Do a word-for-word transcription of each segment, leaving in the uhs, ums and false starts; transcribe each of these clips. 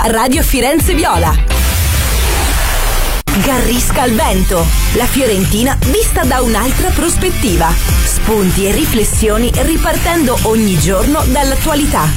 Radio Firenze Viola. Garrisca al vento, la Fiorentina vista da un'altra prospettiva. Spunti e riflessioni ripartendo ogni giorno dall'attualità.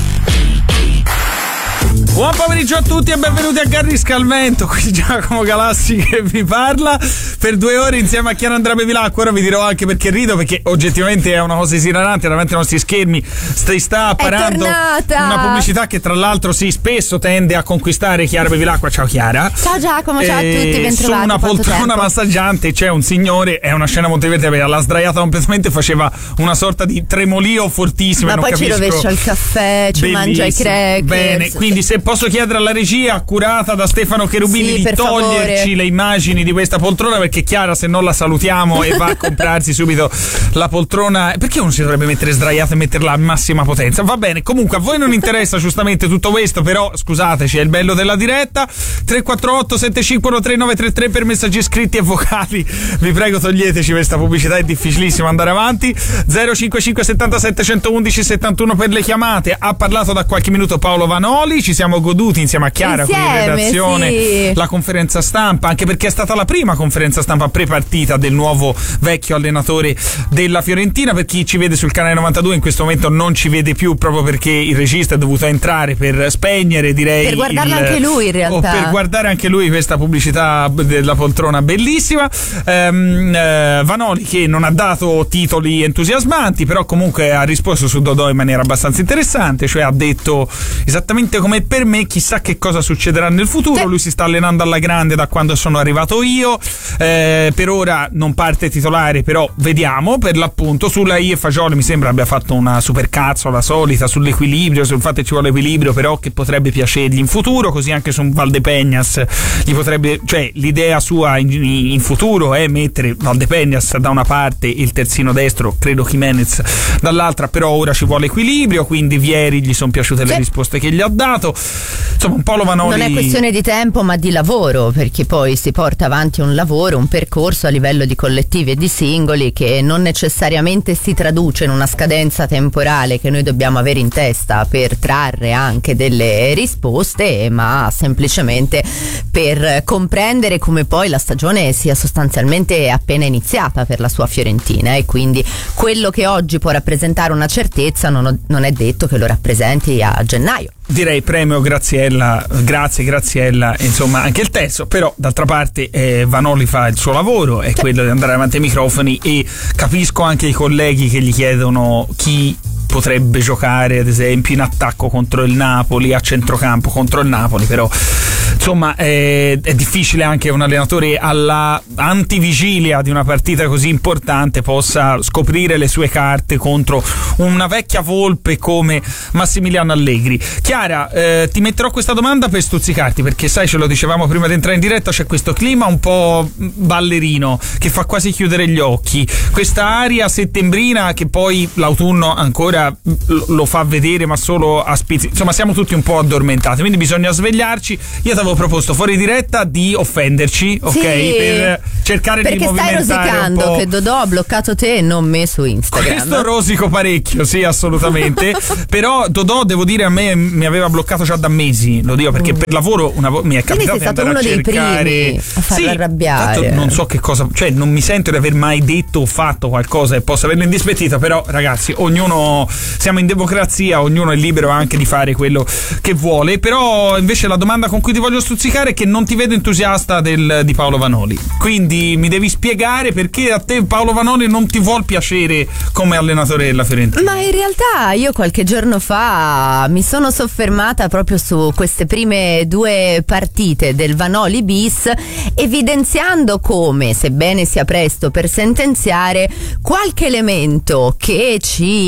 Buon pomeriggio a tutti e benvenuti a Garrisca al vento. Qui Giacomo Galassi che vi parla per due ore insieme a Chiara Andrea Bevilacqua. Ora vi dirò anche perché rido, perché oggettivamente è una cosa esilarante. Davanti ai nostri schermi si sta apparando una pubblicità che tra l'altro sì, spesso tende a conquistare Chiara Bevilacqua. Ciao Chiara. Ciao Giacomo, ciao e a tutti, bentrovati. Su una poltrona massaggiante c'è un signore, è una scena molto divertente perché l'ha sdraiata completamente, faceva una sorta di tremolio fortissimo. Ma non poi capisco. Ci rovescia il caffè, ci Bellissimo. Mangia i crackers. Bene, quindi se posso chiedere alla regia curata da Stefano Cherubini sì, di toglierci favore. le immagini di questa poltrona, perché Chiara se non la salutiamo e va a comprarsi subito la poltrona, perché uno si dovrebbe mettere sdraiata e metterla a massima potenza? Va bene, comunque a voi non interessa giustamente tutto questo, però scusateci, è il bello della diretta. Tre quattro otto sette cinque uno tre nove tre tre per messaggi scritti e vocali, vi prego toglieteci questa pubblicità, è difficilissimo andare avanti. Zero cinque cinque settantasette centoudici settantuno per le chiamate. Ha parlato da qualche minuto Paolo Vanoli, ci siamo goduti insieme a Chiara Insieme, qui in redazione sì. la conferenza stampa, anche perché è stata la prima conferenza stampa pre-partita del nuovo vecchio allenatore della Fiorentina. Per chi ci vede sul canale novantadue in questo momento non ci vede più proprio perché il regista è dovuto entrare per spegnere, direi, per guardarlo il, anche lui in realtà o per guardare anche lui questa pubblicità della poltrona bellissima. ehm, eh, Vanoli che non ha dato titoli entusiasmanti, però comunque ha risposto su Dodò in maniera abbastanza interessante, cioè ha detto esattamente come per me, chissà che cosa succederà nel futuro. Lui si sta allenando alla grande da quando sono arrivato io, eh, per ora non parte titolare, però vediamo. Per l'appunto sulla I e Fagioli mi sembra abbia fatto una supercazzola solita sull'equilibrio, sul fatto che ci vuole equilibrio, però che potrebbe piacergli in futuro, così anche su Valdepeñas gli potrebbe, cioè l'idea sua in, in futuro è mettere Valdepeñas da una parte e il terzino destro, credo Jimenez, dall'altra, però ora ci vuole equilibrio, quindi Vieri gli sono piaciute le sì. risposte che gli ha dato. Insomma, un po' lo Vanoli. Non è questione di tempo ma di lavoro, perché poi si porta avanti un lavoro, un percorso a livello di collettivi e di singoli che non necessariamente si traduce in una scadenza temporale che noi dobbiamo avere in testa per trarre anche delle risposte, ma semplicemente per comprendere come poi la stagione sia sostanzialmente appena iniziata per la sua Fiorentina, e quindi quello che oggi può rappresentare una certezza non, ho, non è detto che lo rappresenti a gennaio. Direi premio Graziella, grazie Graziella, insomma anche il testo, però d'altra parte eh, Vanoli fa il suo lavoro, è quello di andare avanti ai microfoni, e capisco anche i colleghi che gli chiedono chi potrebbe giocare ad esempio in attacco contro il Napoli, a centrocampo contro il Napoli, però insomma è, è difficile anche un allenatore alla antivigilia di una partita così importante possa scoprire le sue carte contro una vecchia volpe come Massimiliano Allegri. Chiara, eh, ti metterò questa domanda per stuzzicarti, perché sai, ce lo dicevamo prima di entrare in diretta, c'è questo clima un po' ballerino che fa quasi chiudere gli occhi, questa aria settembrina che poi l'autunno ancora lo fa vedere ma solo a spizzi, insomma siamo tutti un po' addormentati, quindi bisogna svegliarci. Io ti avevo proposto fuori diretta di offenderci, ok? Sì, per cercare perché di movimentare stai rosicando un po'. che Dodò ha bloccato te e non me su Instagram. Questo rosico parecchio, sì, assolutamente. Però Dodò, devo dire, a me mi aveva bloccato già da mesi, lo dico perché mm. per lavoro una vo- mi è capitato di andare uno a cercare dei primi a farlo sì, arrabbiare. Tanto non so che cosa, cioè non mi sento di aver mai detto o fatto qualcosa e posso averlo indispettito, però ragazzi, ognuno, siamo in democrazia, ognuno è libero anche di fare quello che vuole. Però invece la domanda con cui ti voglio stuzzicare è che non ti vedo entusiasta del, di Paolo Vanoli, quindi mi devi spiegare perché a te Paolo Vanoli non ti vuol piacere come allenatore della Fiorentina. Ma in realtà io qualche giorno fa mi sono soffermata proprio su queste prime due partite del Vanoli bis, evidenziando come, sebbene sia presto per sentenziare, qualche elemento che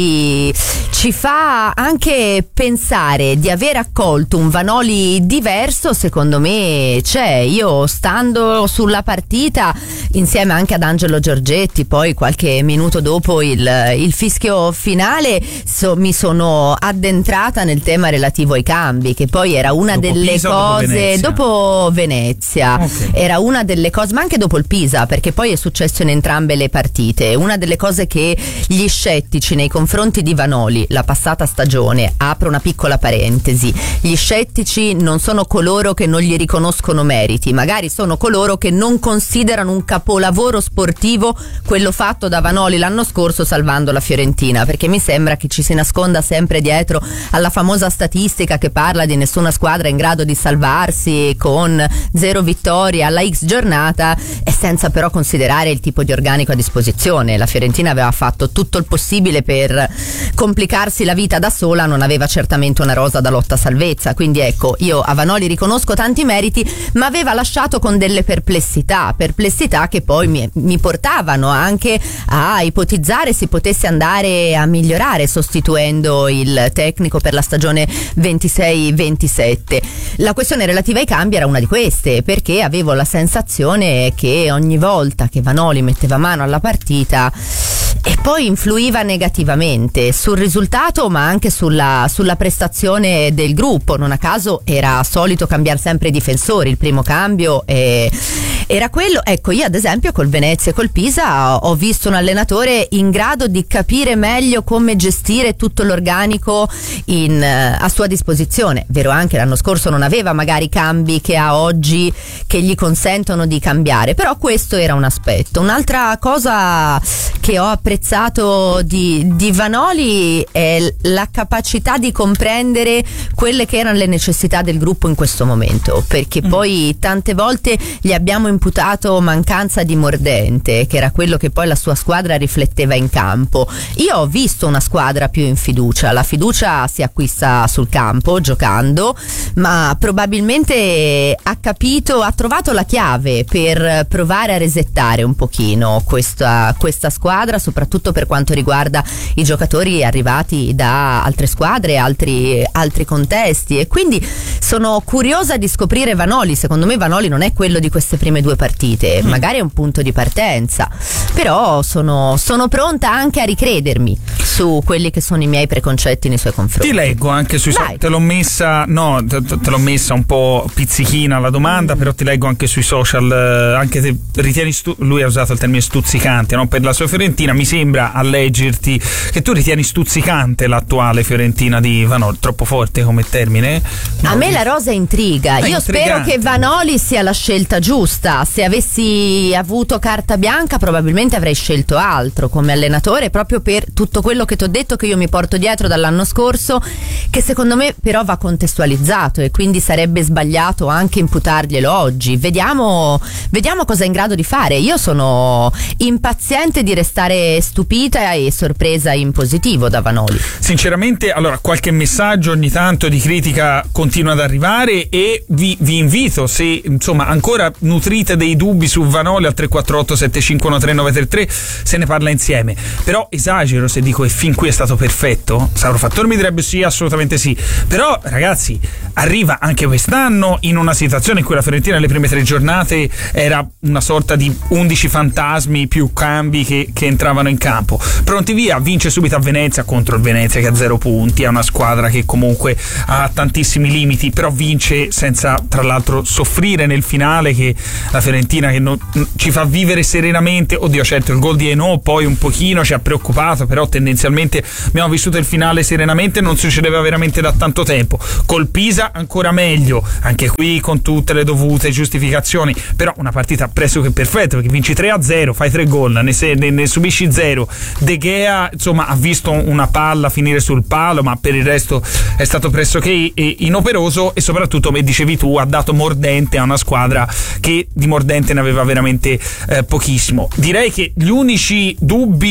ci ci fa anche pensare di aver accolto un Vanoli diverso, secondo secondo me c'è. Io stando sulla partita insieme anche ad Angelo Giorgetti, poi qualche minuto dopo il, il fischio finale so, mi sono addentrata nel tema relativo ai cambi, che poi era una dopo delle Pisa, cose dopo Venezia, dopo Venezia. Okay. Era una delle cose, ma anche dopo il Pisa, perché poi è successo in entrambe le partite. Una delle cose che gli scettici nei confronti di Vanoli la passata stagione, apro una piccola parentesi, gli scettici non sono coloro che non gli riconoscono meriti, magari sono coloro che non considerano un capolavoro sportivo quello fatto da Vanoli l'anno scorso salvando la Fiorentina, perché mi sembra che ci si nasconda sempre dietro alla famosa statistica che parla di nessuna squadra in grado di salvarsi con zero vittorie alla X giornata, e senza però considerare il tipo di organico a disposizione. La Fiorentina aveva fatto tutto il possibile per complicarsi la vita da sola, non aveva certamente una rosa da lotta a salvezza, quindi ecco, io a Vanoli riconosco tanti meriti, ma aveva lasciato con delle perplessità, perplessità che poi mi, mi portavano anche a ipotizzare si potesse andare a migliorare sostituendo il tecnico per la stagione ventisei ventisette. La questione relativa ai cambi era una di queste, perché avevo la sensazione che ogni volta che Vanoli metteva mano alla partita e poi influiva negativamente sul risultato, ma anche sulla, sulla prestazione del gruppo. Non a caso era solito cambiare sempre i difensori, il primo cambio e era quello. Ecco, io ad esempio col Venezia e col Pisa ho visto un allenatore in grado di capire meglio come gestire tutto l'organico in, a sua disposizione. Vero anche l'anno scorso non aveva magari i cambi che ha oggi che gli consentono di cambiare, però questo era un aspetto. Un'altra cosa che ho apprezzato di, di Vanoli è la capacità di comprendere quelle che erano le necessità del gruppo in questo momento, perché mm. poi tante volte gli abbiamo imputato mancanza di mordente, che era quello che poi la sua squadra rifletteva in campo. Io ho visto una squadra più in fiducia, la fiducia si acquista sul campo giocando, ma probabilmente ha capito, ha trovato la chiave per provare a resettare un pochino questa, questa squadra, soprattutto per quanto riguarda i giocatori arrivati da altre squadre, altri, altri contesti, e quindi sono curiosa di scoprire Vanoli. Secondo me Vanoli non è quello di queste prime due partite, mm. magari è un punto di partenza, però sono, sono pronta anche a ricredermi su quelli che sono i miei preconcetti nei suoi confronti. Ti leggo anche sui social, te l'ho messa no te, te l'ho messa un po' pizzichina la domanda, mm. però ti leggo anche sui social, eh, anche se ritieni stu- lui ha usato il termine stuzzicante, no? Per la sua Fiorentina. Mi sembra a leggerti che tu ritieni stuzzicante l'attuale Fiorentina di Vanoli. Troppo forte come termine? No, a me la rosa intriga. Io intrigante. Spero che Vanoli sia la scelta giusta. Se avessi avuto carta bianca probabilmente avrei scelto altro come allenatore, proprio per tutto quello che ti ho detto, che io mi porto dietro dall'anno scorso, che secondo me però va contestualizzato, e quindi sarebbe sbagliato anche imputarglielo oggi. Vediamo, vediamo cosa è in grado di fare. Io sono impaziente di restare stupita e sorpresa in positivo da Vanoli. Sinceramente, allora, qualche messaggio ogni tanto di critica continua ad arrivare, e vi, vi invito, se insomma ancora nutrite dei dubbi su Vanoli, al tre quattro otto sette cinque uno tre nove tre tre, se ne parla insieme. Però esagero se dico che fin qui è stato perfetto. Sauro Fattore mi direbbe sì, assolutamente sì, però ragazzi, arriva anche quest'anno in una situazione in cui la Fiorentina nelle prime tre giornate era una sorta di undici fantasmi più cambi che, che entravano in campo, pronti via, vince subito a Venezia contro il Venezia che ha zero punti, è una squadra che comunque ha tantissimi limiti, però vince senza tra l'altro soffrire nel finale, che la Fiorentina che non, ci fa vivere serenamente. Oddio, certo il gol di Eno poi un pochino ci ha preoccupato, però tendenzialmente abbiamo vissuto il finale serenamente, non succedeva veramente da tanto tempo. Col Pisa ancora meglio, anche qui con tutte le dovute giustificazioni, però una partita pressoché perfetta, perché vinci tre a zero, fai tre gol, ne, se, ne, ne subisci zero. De Gea insomma ha visto una palla finire sul palo, ma per il resto è stato pressoché inoperoso, e soprattutto, come dicevi tu, ha dato mordente a una squadra che di mordente ne aveva veramente eh, pochissimo. Direi che gli unici dubbi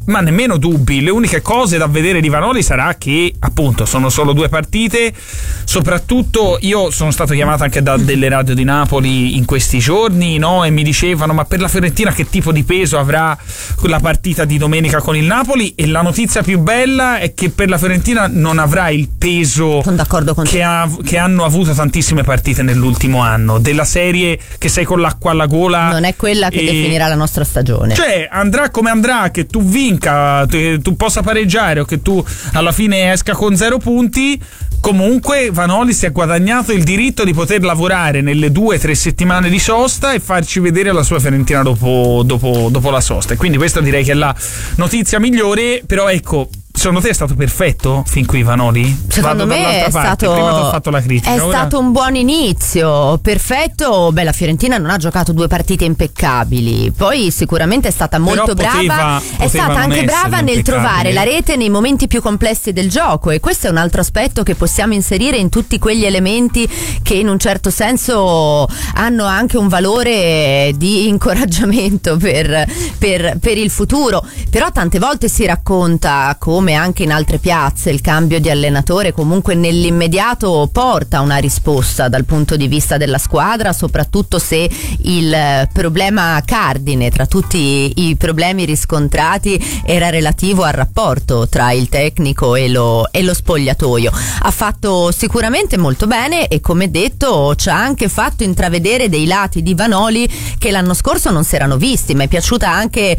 ma nemmeno dubbi. Le uniche cose da vedere di Vanoli sarà che appunto sono solo due partite. Soprattutto io sono stato chiamato anche da delle radio di Napoli in questi giorni, no? E mi dicevano: ma per la Fiorentina che tipo di peso avrà la partita di domenica con il Napoli? E la notizia più bella è che per la Fiorentina non avrà il peso che, ha, che hanno avuto tantissime partite nell'ultimo anno, della serie che sei con l'acqua alla gola. Non è quella che e... definirà la nostra stagione. Cioè andrà come andrà, che tu vinca, che tu possa pareggiare o che tu alla fine esca con zero punti, comunque Vanoli si è guadagnato il diritto di poter lavorare nelle due o tre settimane di sosta e farci vedere la sua Fiorentina dopo, dopo, dopo la sosta. E quindi questa direi che è la notizia migliore. Però ecco, secondo te è stato perfetto fin qui Vanoli? Secondo Vado me è parte. stato, Prima ti ho fatto la critica, è ora... stato un buon inizio, perfetto. Beh, la Fiorentina non ha giocato due partite impeccabili, poi sicuramente è stata molto Però poteva, brava, poteva è stata anche brava nel trovare la rete nei momenti più complessi del gioco, e questo è un altro aspetto che possiamo inserire in tutti quegli elementi che in un certo senso hanno anche un valore di incoraggiamento per, per, per il futuro. Però tante volte si racconta come anche in altre piazze il cambio di allenatore comunque nell'immediato porta una risposta dal punto di vista della squadra, soprattutto se il problema cardine tra tutti i problemi riscontrati era relativo al rapporto tra il tecnico e lo, e lo spogliatoio. Ha fatto sicuramente molto bene e, come detto, ci ha anche fatto intravedere dei lati di Vanoli che l'anno scorso non si erano visti. Mi è piaciuta anche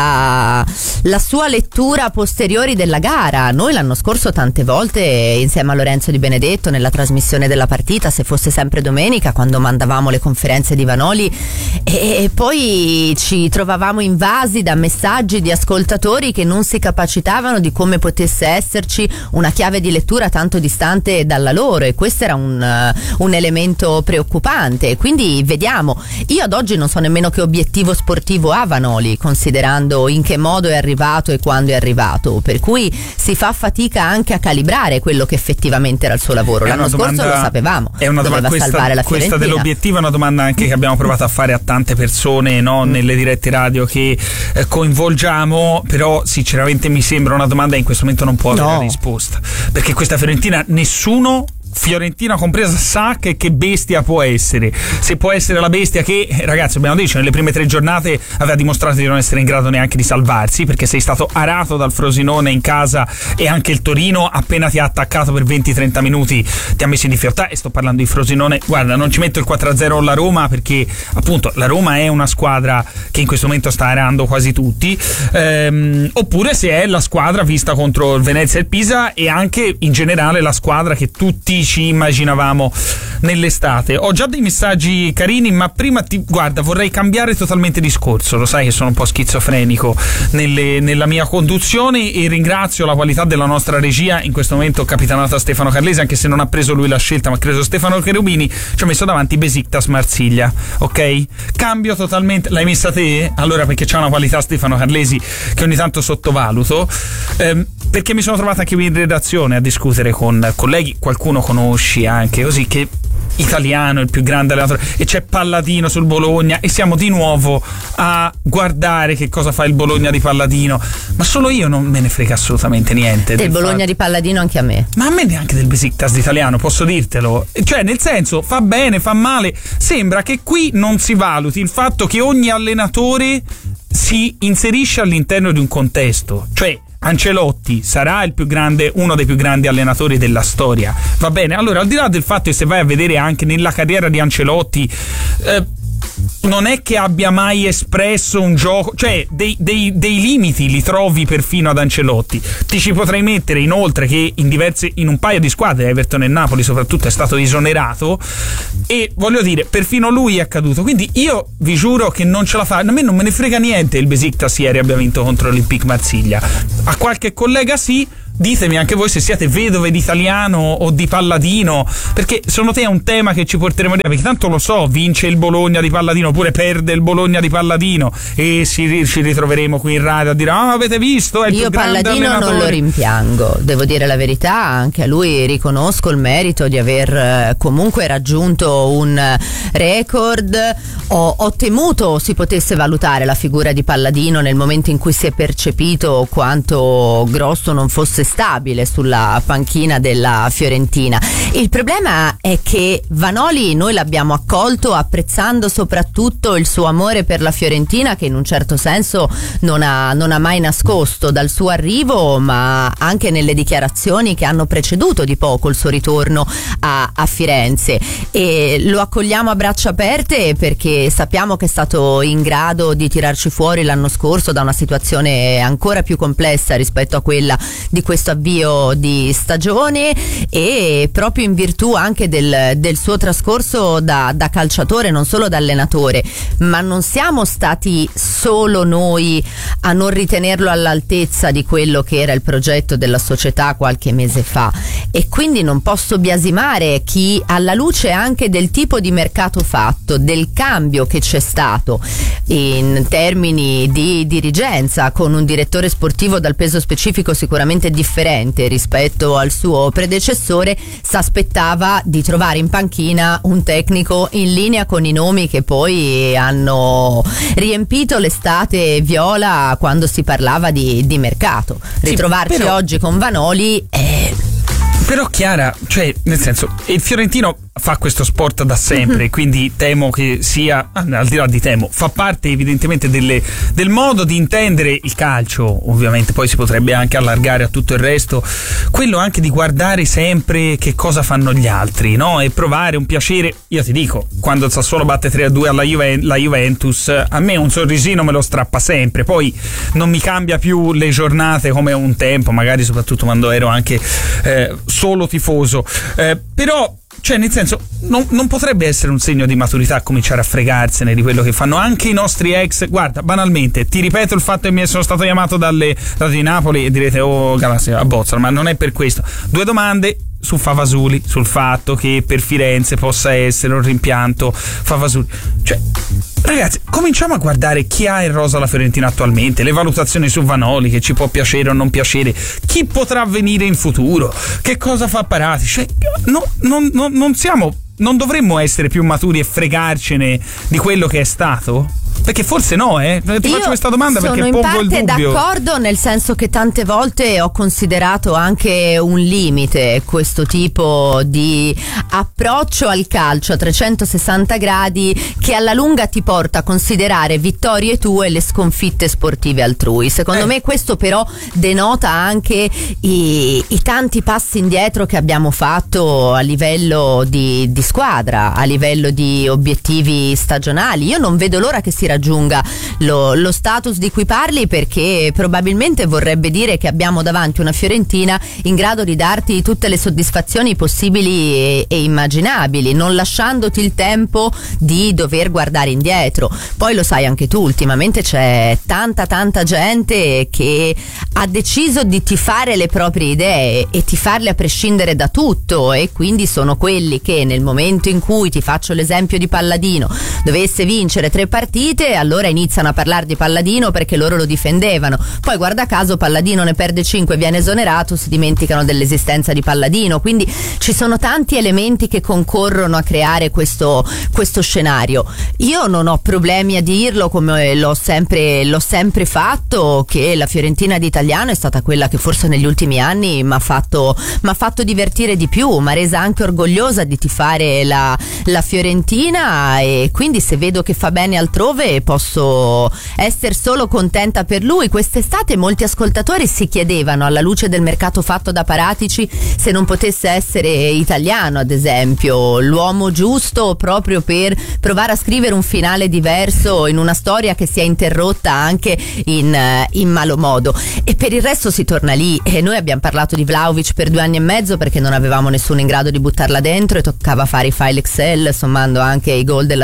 la, la sua lettura posteriori della gara. Noi l'anno scorso tante volte insieme a Lorenzo Di Benedetto nella trasmissione della partita, se fosse sempre domenica, quando mandavamo le conferenze di Vanoli, e, e poi ci trovavamo invasi da messaggi di ascoltatori che non si capacitavano di come potesse esserci una chiave di lettura tanto distante dalla loro, e questo era un, uh, un elemento preoccupante. Quindi vediamo. Io ad oggi non so nemmeno che obiettivo sportivo ha Vanoli, considerando in che modo è arrivato e quando è arrivato, per cui si fa fatica anche a calibrare quello che effettivamente era il suo lavoro. L'anno domanda, scorso lo sapevamo, è una doveva questa, salvare la Fiorentina. Questa dell'obiettivo è una domanda anche che abbiamo provato a fare a tante persone, no? mm. nelle dirette radio che eh, coinvolgiamo, però sinceramente mi sembra una domanda che in questo momento non può avere no. risposta, perché questa Fiorentina nessuno, Fiorentina compresa, sa che, che bestia può essere. Se può essere la bestia che, ragazzi, abbiamo detto, nelle prime tre giornate aveva dimostrato di non essere in grado neanche di salvarsi, perché sei stato arato dal Frosinone in casa, e anche il Torino appena ti ha attaccato per venti trenta minuti ti ha messo in difficoltà. E sto parlando di Frosinone, guarda, non ci metto il quattro a zero alla Roma, perché appunto la Roma è una squadra che in questo momento sta arando quasi tutti, ehm, oppure se è la squadra vista contro il Venezia e il Pisa, e anche in generale la squadra che tutti ci immaginavamo nell'estate. Ho già dei messaggi carini, ma prima ti guarda, vorrei cambiare totalmente discorso. Lo sai che sono un po' schizofrenico nelle, nella mia conduzione, e ringrazio la qualità della nostra regia, in questo momento capitanata Stefano Carlesi, anche se non ha preso lui la scelta, ma ha preso Stefano Cherubini. Ci ho messo davanti Besiktas Marsiglia, ok? Cambio totalmente. L'hai messa te? Allora, perché c'ha una qualità Stefano Carlesi che ogni tanto sottovaluto, ehm, perché mi sono trovato anche in redazione a discutere con colleghi, qualcuno conosci anche, così, che italiano, il più grande allenatore, e c'è Palladino sul Bologna, e siamo di nuovo a guardare che cosa fa il Bologna di Palladino. Ma solo io non me ne frega assolutamente niente del, del Bologna fatto. Di Palladino anche a me, ma a me neanche del Besiktas di italiano, posso dirtelo. Cioè, nel senso, fa bene, fa male, sembra che qui non si valuti il fatto che ogni allenatore si inserisce all'interno di un contesto. Cioè, Ancelotti sarà il più grande, uno dei più grandi allenatori della storia, va bene? Allora, al di là del fatto che se vai a vedere anche nella carriera di Ancelotti, eh, non è che abbia mai espresso un gioco, cioè dei, dei, dei limiti li trovi perfino ad Ancelotti. Ti ci potrei mettere inoltre che in diverse, in un paio di squadre, Everton e Napoli soprattutto, è stato esonerato, e voglio dire, perfino lui è accaduto. Quindi io vi giuro che non ce la fa, a me non me ne frega niente il Besiktas ieri abbia vinto contro l'Olympique Marsiglia. A qualche collega sì, ditemi anche voi se siete vedove di Italiano o di Palladino, perché secondo te è un tema che ci porteremo a dire, perché tanto lo so, vince il Bologna di Palladino oppure perde il Bologna di Palladino e si, ci ritroveremo qui in radio a dire ah, avete visto, è il io più grande Palladino allenatore. Non lo rimpiango, devo dire la verità, anche a lui riconosco il merito di aver eh, comunque raggiunto un record. Ho, ho temuto si potesse valutare la figura di Palladino nel momento in cui si è percepito quanto Grosso non fosse stabile sulla panchina della Fiorentina. Il problema è che Vanoli noi l'abbiamo accolto apprezzando soprattutto il suo amore per la Fiorentina, che in un certo senso non ha, non ha mai nascosto dal suo arrivo, ma anche nelle dichiarazioni che hanno preceduto di poco il suo ritorno a, a Firenze, e lo accogliamo a braccia aperte perché sappiamo che è stato in grado di tirarci fuori l'anno scorso da una situazione ancora più complessa rispetto a quella di questo avvio di stagione, e proprio in virtù anche del, del suo trascorso da, da calciatore, non solo da allenatore. Ma non siamo stati solo noi a non ritenerlo all'altezza di quello che era il progetto della società qualche mese fa, e quindi non posso biasimare chi, alla luce anche del tipo di mercato fatto, del cambio che c'è stato in termini di dirigenza, con un direttore sportivo dal peso specifico sicuramente differente rispetto al suo predecessore, si aspettava di trovare in panchina un tecnico in linea con i nomi che poi hanno riempito l'estate viola quando si parlava di, di mercato. Ritrovarci sì, però... oggi con Vanoli è... Però Chiara, cioè nel senso, il fiorentino fa questo sport da sempre, mm-hmm. quindi temo che sia, al di là di temo, fa parte evidentemente delle, del modo di intendere il calcio. Ovviamente poi si potrebbe anche allargare a tutto il resto, quello anche di guardare sempre che cosa fanno gli altri, no? E provare un piacere. Io ti dico, quando il Sassuolo batte tre a due alla Juve, la Juventus, a me un sorrisino me lo strappa sempre, poi non mi cambia più le giornate come un tempo, magari soprattutto quando ero anche eh, solo tifoso, eh, però cioè nel senso non, non potrebbe essere un segno di maturità cominciare a fregarsene di quello che fanno anche i nostri ex. Guarda, banalmente ti ripeto il fatto che mi sono stato chiamato dalle radio di Napoli e direte oh Galassia abbozza, ma non è per questo. Due domande su Favasuli, sul fatto che per Firenze possa essere un rimpianto Favasuli, cioè ragazzi, cominciamo a guardare chi ha in rosa la Fiorentina attualmente, le valutazioni su Vanoli, che ci può piacere o non piacere, chi potrà venire in futuro, che cosa fa Paratici, cioè, no, non, non, non siamo, non dovremmo essere più maturi e fregarcene di quello che è stato? Perché forse no, eh? Ti Io faccio questa domanda perché pongo il dubbio. Sono in parte d'accordo, nel senso che tante volte ho considerato anche un limite questo tipo di approccio al calcio a trecentosessanta gradi, che alla lunga ti porta a considerare vittorie tue le sconfitte sportive altrui. Secondo eh. me questo però denota anche i, i tanti passi indietro che abbiamo fatto a livello di, di squadra, a livello di obiettivi stagionali. Io non vedo l'ora che si raggiunga lo, lo status di cui parli, perché probabilmente vorrebbe dire che abbiamo davanti una Fiorentina in grado di darti tutte le soddisfazioni possibili e, e immaginabili, non lasciandoti il tempo di dover guardare indietro. Poi lo sai anche tu, ultimamente c'è tanta tanta gente che ha deciso di tifare le proprie idee e tifarle a prescindere da tutto, e quindi sono quelli che nel momento in cui, ti faccio l'esempio di Palladino, dovesse vincere tre partite, allora iniziano a parlare di Palladino perché loro lo difendevano. Poi guarda caso Palladino ne perde cinque, viene esonerato, si dimenticano dell'esistenza di Palladino. Quindi ci sono tanti elementi che concorrono a creare questo, questo scenario. Io non ho problemi a dirlo, come l'ho sempre, l'ho sempre fatto, che la Fiorentina di Italiano è stata quella che forse negli ultimi anni mi ha fatto, m'ha fatto divertire di più, mi ha resa anche orgogliosa di tifare la, la Fiorentina, e quindi se vedo che fa bene altrove posso essere solo contenta per lui. Quest'estate molti ascoltatori si chiedevano, alla luce del mercato fatto da Paratici, se non potesse essere italiano, ad esempio, l'uomo giusto proprio per provare a scrivere un finale diverso in una storia che si è interrotta anche in, in malo modo. E per il resto si torna lì, e noi abbiamo parlato di Vlahovic per due anni e mezzo perché non avevamo nessuno in grado di buttarla dentro e toccava fare i file Excel sommando anche i gol della primavera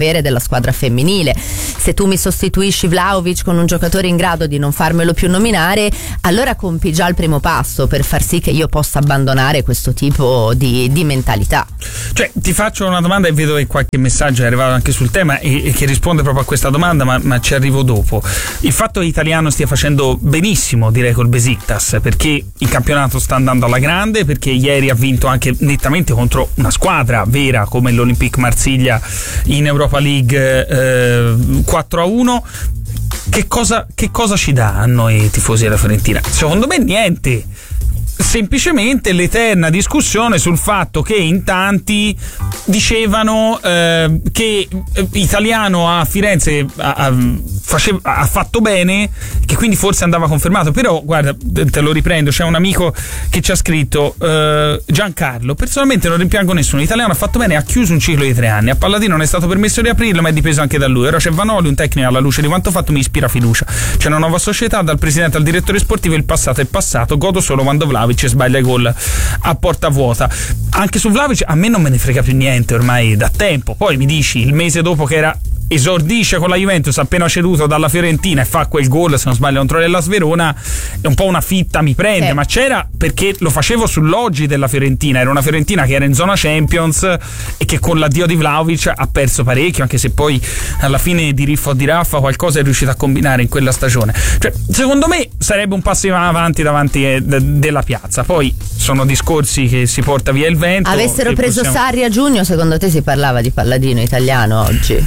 portiere della squadra femminile. Se tu mi sostituisci Vlahovic con un giocatore in grado di non farmelo più nominare, allora compi già il primo passo per far sì che io possa abbandonare questo tipo di, di mentalità. Cioè, ti faccio una domanda e vedo che qualche messaggio è arrivato anche sul tema e, e che risponde proprio a questa domanda, ma, ma ci arrivo dopo. Il fatto che l'italiano stia facendo benissimo, direi, col Besiktas, perché il campionato sta andando alla grande, perché ieri ha vinto anche nettamente contro una squadra vera come l'Olympique Marsiglia in Europa League eh, quattro a uno. Che cosa, che cosa ci dà a noi tifosi della Fiorentina? Secondo me niente. Semplicemente l'eterna discussione sul fatto che in tanti dicevano eh, che Italiano a Firenze ha, ha, faceva, ha fatto bene, che quindi forse andava confermato. Però guarda, te lo riprendo, c'è un amico che ci ha scritto eh, Giancarlo: personalmente non rimpiango nessuno, l'Italiano ha fatto bene, ha chiuso un ciclo di tre anni, a Palladino non è stato permesso di aprirlo, ma è dipeso anche da lui. Ora c'è Vanoli, un tecnico alla luce di quanto fatto mi ispira fiducia, c'è una nuova società, dal presidente al direttore sportivo, il passato è passato, godo solo quando Vlahovic sbaglia i gol a porta vuota. Anche su Vlahovic a me non me ne frega più niente ormai da tempo. Poi mi dici, il mese dopo che era esordisce con la Juventus appena ceduto dalla Fiorentina e fa quel gol, se non sbaglio, contro l'Hellas Verona, è un po' una fitta, mi prende, eh. ma c'era perché lo facevo sull'oggi della Fiorentina, era una Fiorentina che era in zona Champions e che con l'addio di Vlahovic ha perso parecchio, anche se poi alla fine di Riffo o di Raffa qualcosa è riuscito a combinare in quella stagione. Cioè, secondo me sarebbe un passo in avanti davanti eh, de- della piazza. Poi sono discorsi che si porta via il vento. Avessero preso possiamo... Sarri a giugno, secondo te si parlava di Palladino italiano oggi?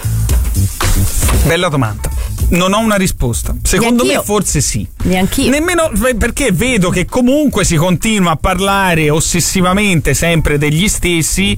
Bella domanda. Non ho una risposta. Secondo Neanch'io. me forse sì. Neanch'io. Nemmeno perché vedo che comunque si continua a parlare ossessivamente sempre degli stessi.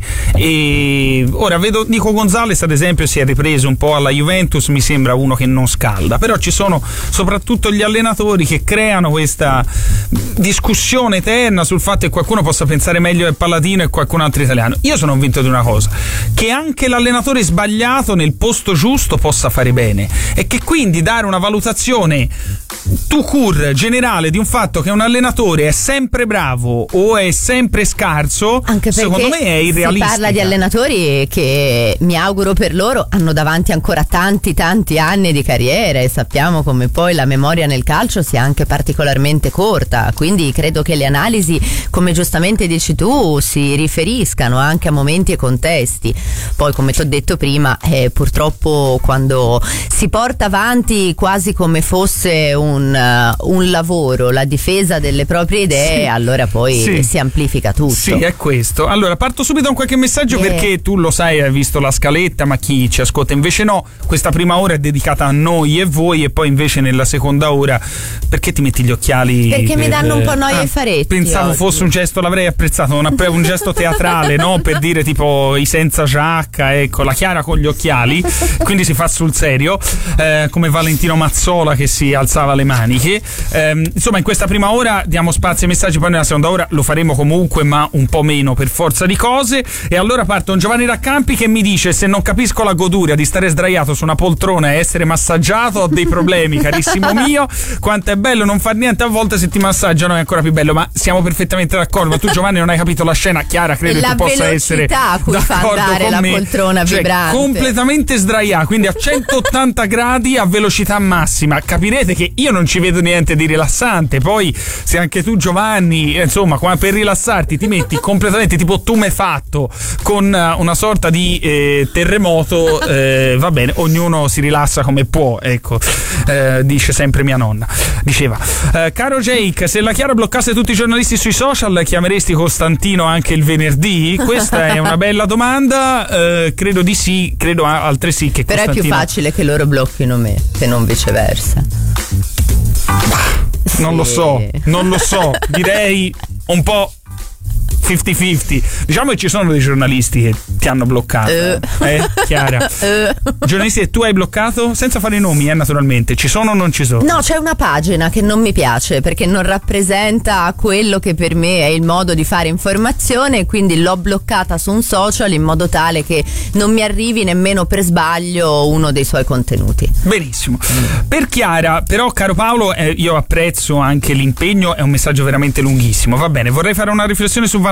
E ora vedo Nico Gonzalez, ad esempio, si è ripreso un po' alla Juventus, mi sembra uno che non scalda. Però ci sono soprattutto gli allenatori che creano questa discussione eterna sul fatto che qualcuno possa pensare meglio del Palladino e qualcun altro italiano. Io sono convinto di una cosa: che anche l'allenatore sbagliato nel posto giusto possa fare bene, e che quindi dare una valutazione tout court generale di un fatto che un allenatore è sempre bravo o è sempre scarso, anche secondo me è irrealistica. Si parla di allenatori che, mi auguro per loro, hanno davanti ancora tanti tanti anni di carriera e sappiamo come poi la memoria nel calcio sia anche particolarmente corta, quindi credo che le analisi, come giustamente dici tu, si riferiscano anche a momenti e contesti. Poi, come ti ho detto prima, eh, purtroppo quando si porta avanti quasi come fosse un, uh, un lavoro la difesa delle proprie idee, sì, allora poi sì, si amplifica tutto. Sì, è questo. Allora parto subito con qualche messaggio, yeah. perché tu lo sai, hai visto la scaletta, ma chi ci ascolta invece no. Questa prima ora è dedicata a noi e voi, e poi invece nella seconda ora, perché ti metti gli occhiali? Perché per, mi danno un po' noia ah, i faretti. Pensavo oggi. fosse un gesto, l'avrei apprezzato, un, un gesto teatrale, no? Per dire tipo i senza giacca, ecco, la Chiara con gli occhiali, quindi si fa sul serio, eh, come Valentino Mazzola che si alzava le maniche. Eh, insomma, in questa prima ora diamo spazio ai messaggi, poi nella seconda ora lo faremo comunque, ma un po' meno per forza di cose. E allora parte un Giovanni Raccampi che mi dice: se non capisco la goduria di stare sdraiato su una poltrona e essere massaggiato, ho dei problemi, carissimo mio. Quanto è bello non far niente, a volte se ti massaggiano è ancora più bello. Ma siamo perfettamente d'accordo. Ma tu, Giovanni, non hai capito la scena. Chiara, credo che tu possa essere a cui d'accordo fa andare con la me. poltrona Cioè, vibrante, completamente sdraiato, quindi a centottanta gradi a velocità massima. Capirete che io non ci vedo niente di rilassante. Poi se anche tu, Giovanni, insomma, per rilassarti ti metti completamente tipo tumefatto con una sorta di eh, terremoto, eh, va bene, ognuno si rilassa come può, ecco, eh, dice sempre mia nonna, diceva. Eh, caro Jake, se la Chiara bloccasse tutti i giornalisti sui social, chiameresti Costantino anche il venerdì? Questa è una bella domanda. Eh, credo di sì, credo altresì che però Costantino... è più facile che loro blocchino me che non viceversa. Sì. Non lo so, non lo so, direi un po' cinquanta cinquanta. Diciamo che ci sono dei giornalisti che ti hanno bloccato, uh. eh, Chiara? Uh. Giornalisti che tu hai bloccato, senza fare i nomi, eh, naturalmente. Ci sono o non ci sono? No, c'è una pagina che non mi piace perché non rappresenta quello che per me è il modo di fare informazione, e quindi l'ho bloccata su un social in modo tale che non mi arrivi nemmeno per sbaglio uno dei suoi contenuti. Benissimo. Per Chiara, però, caro Paolo, eh, io apprezzo anche l'impegno, è un messaggio veramente lunghissimo. Va bene, vorrei fare una riflessione su Van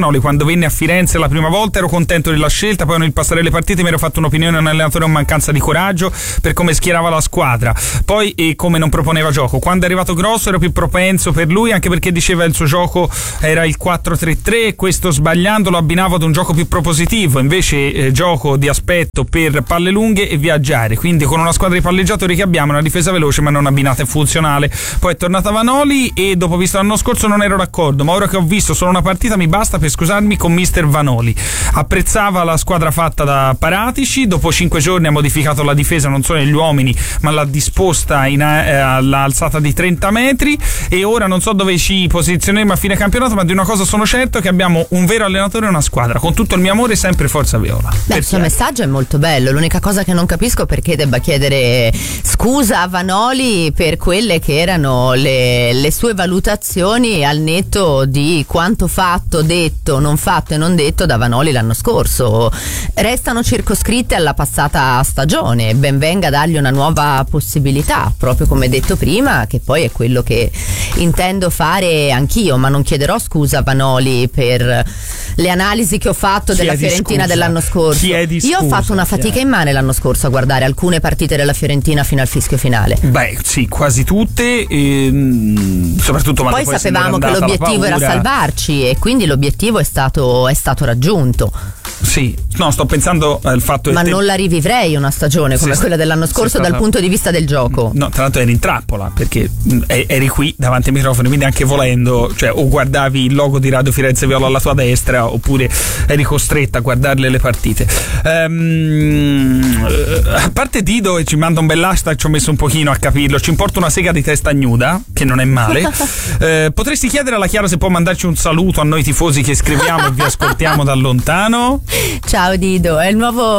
Vanoli. Quando venne a Firenze la prima volta ero contento della scelta, poi nel passare le partite mi ero fatto un'opinione di un allenatore con mancanza di coraggio per come schierava la squadra, poi e come non proponeva gioco. Quando è arrivato Grosso ero più propenso per lui, anche perché diceva il suo gioco era il quattro tre tre e questo, sbagliando, lo abbinavo ad un gioco più propositivo, invece eh, gioco di aspetto per palle lunghe e viaggiare, quindi con una squadra di palleggiatori che abbiamo, una difesa veloce ma non abbinata e funzionale. Poi è tornata Vanoli e dopo visto l'anno scorso non ero d'accordo, ma ora che ho visto solo una partita mi basta per scusarmi con mister Vanoli. Apprezzava la squadra fatta da Paratici, dopo cinque giorni ha modificato la difesa non solo negli uomini ma l'ha disposta in, eh, all'alzata di trenta metri e ora non so dove ci posizioneremo a fine campionato, ma di una cosa sono certo, che abbiamo un vero allenatore e una squadra. Con tutto il mio amore, sempre Forza Viola. Beh, il suo messaggio è molto bello, l'unica cosa che non capisco è perché debba chiedere scusa a Vanoli per quelle che erano le, le sue valutazioni al netto di quanto fatto, detto, non fatto e non detto da Vanoli l'anno scorso. Restano circoscritte alla passata stagione, ben venga dargli una nuova possibilità, proprio come detto prima, che poi è quello che intendo fare anch'io, ma non chiederò scusa a Vanoli per le analisi che ho fatto della Fiorentina dell'anno scorso. Io ho fatto una fatica immane l'anno scorso a guardare alcune partite della Fiorentina fino al fischio finale. Beh, sì, quasi tutte, e, soprattutto poi poi sapevamo che l'obiettivo era salvarci e quindi l'obiettivo è stato, è stato raggiunto. Sì, no, sto pensando al fatto che ma te... non la rivivrei una stagione come sì, quella dell'anno scorso stata... dal punto di vista del gioco. No, tra l'altro eri in trappola perché eri qui davanti ai microfoni, quindi anche volendo, cioè o guardavi il logo di Radio Firenze Viola alla tua destra oppure eri costretta a guardarle le partite. Um, a parte Dido, e ci manda un bel hashtag, ci ho messo un pochino a capirlo, ci importa una sega di testa ignuda, che non è male. uh, potresti chiedere alla Chiara se può mandarci un saluto a noi tifosi che scriviamo e vi ascoltiamo da lontano? Ciao Dido, è il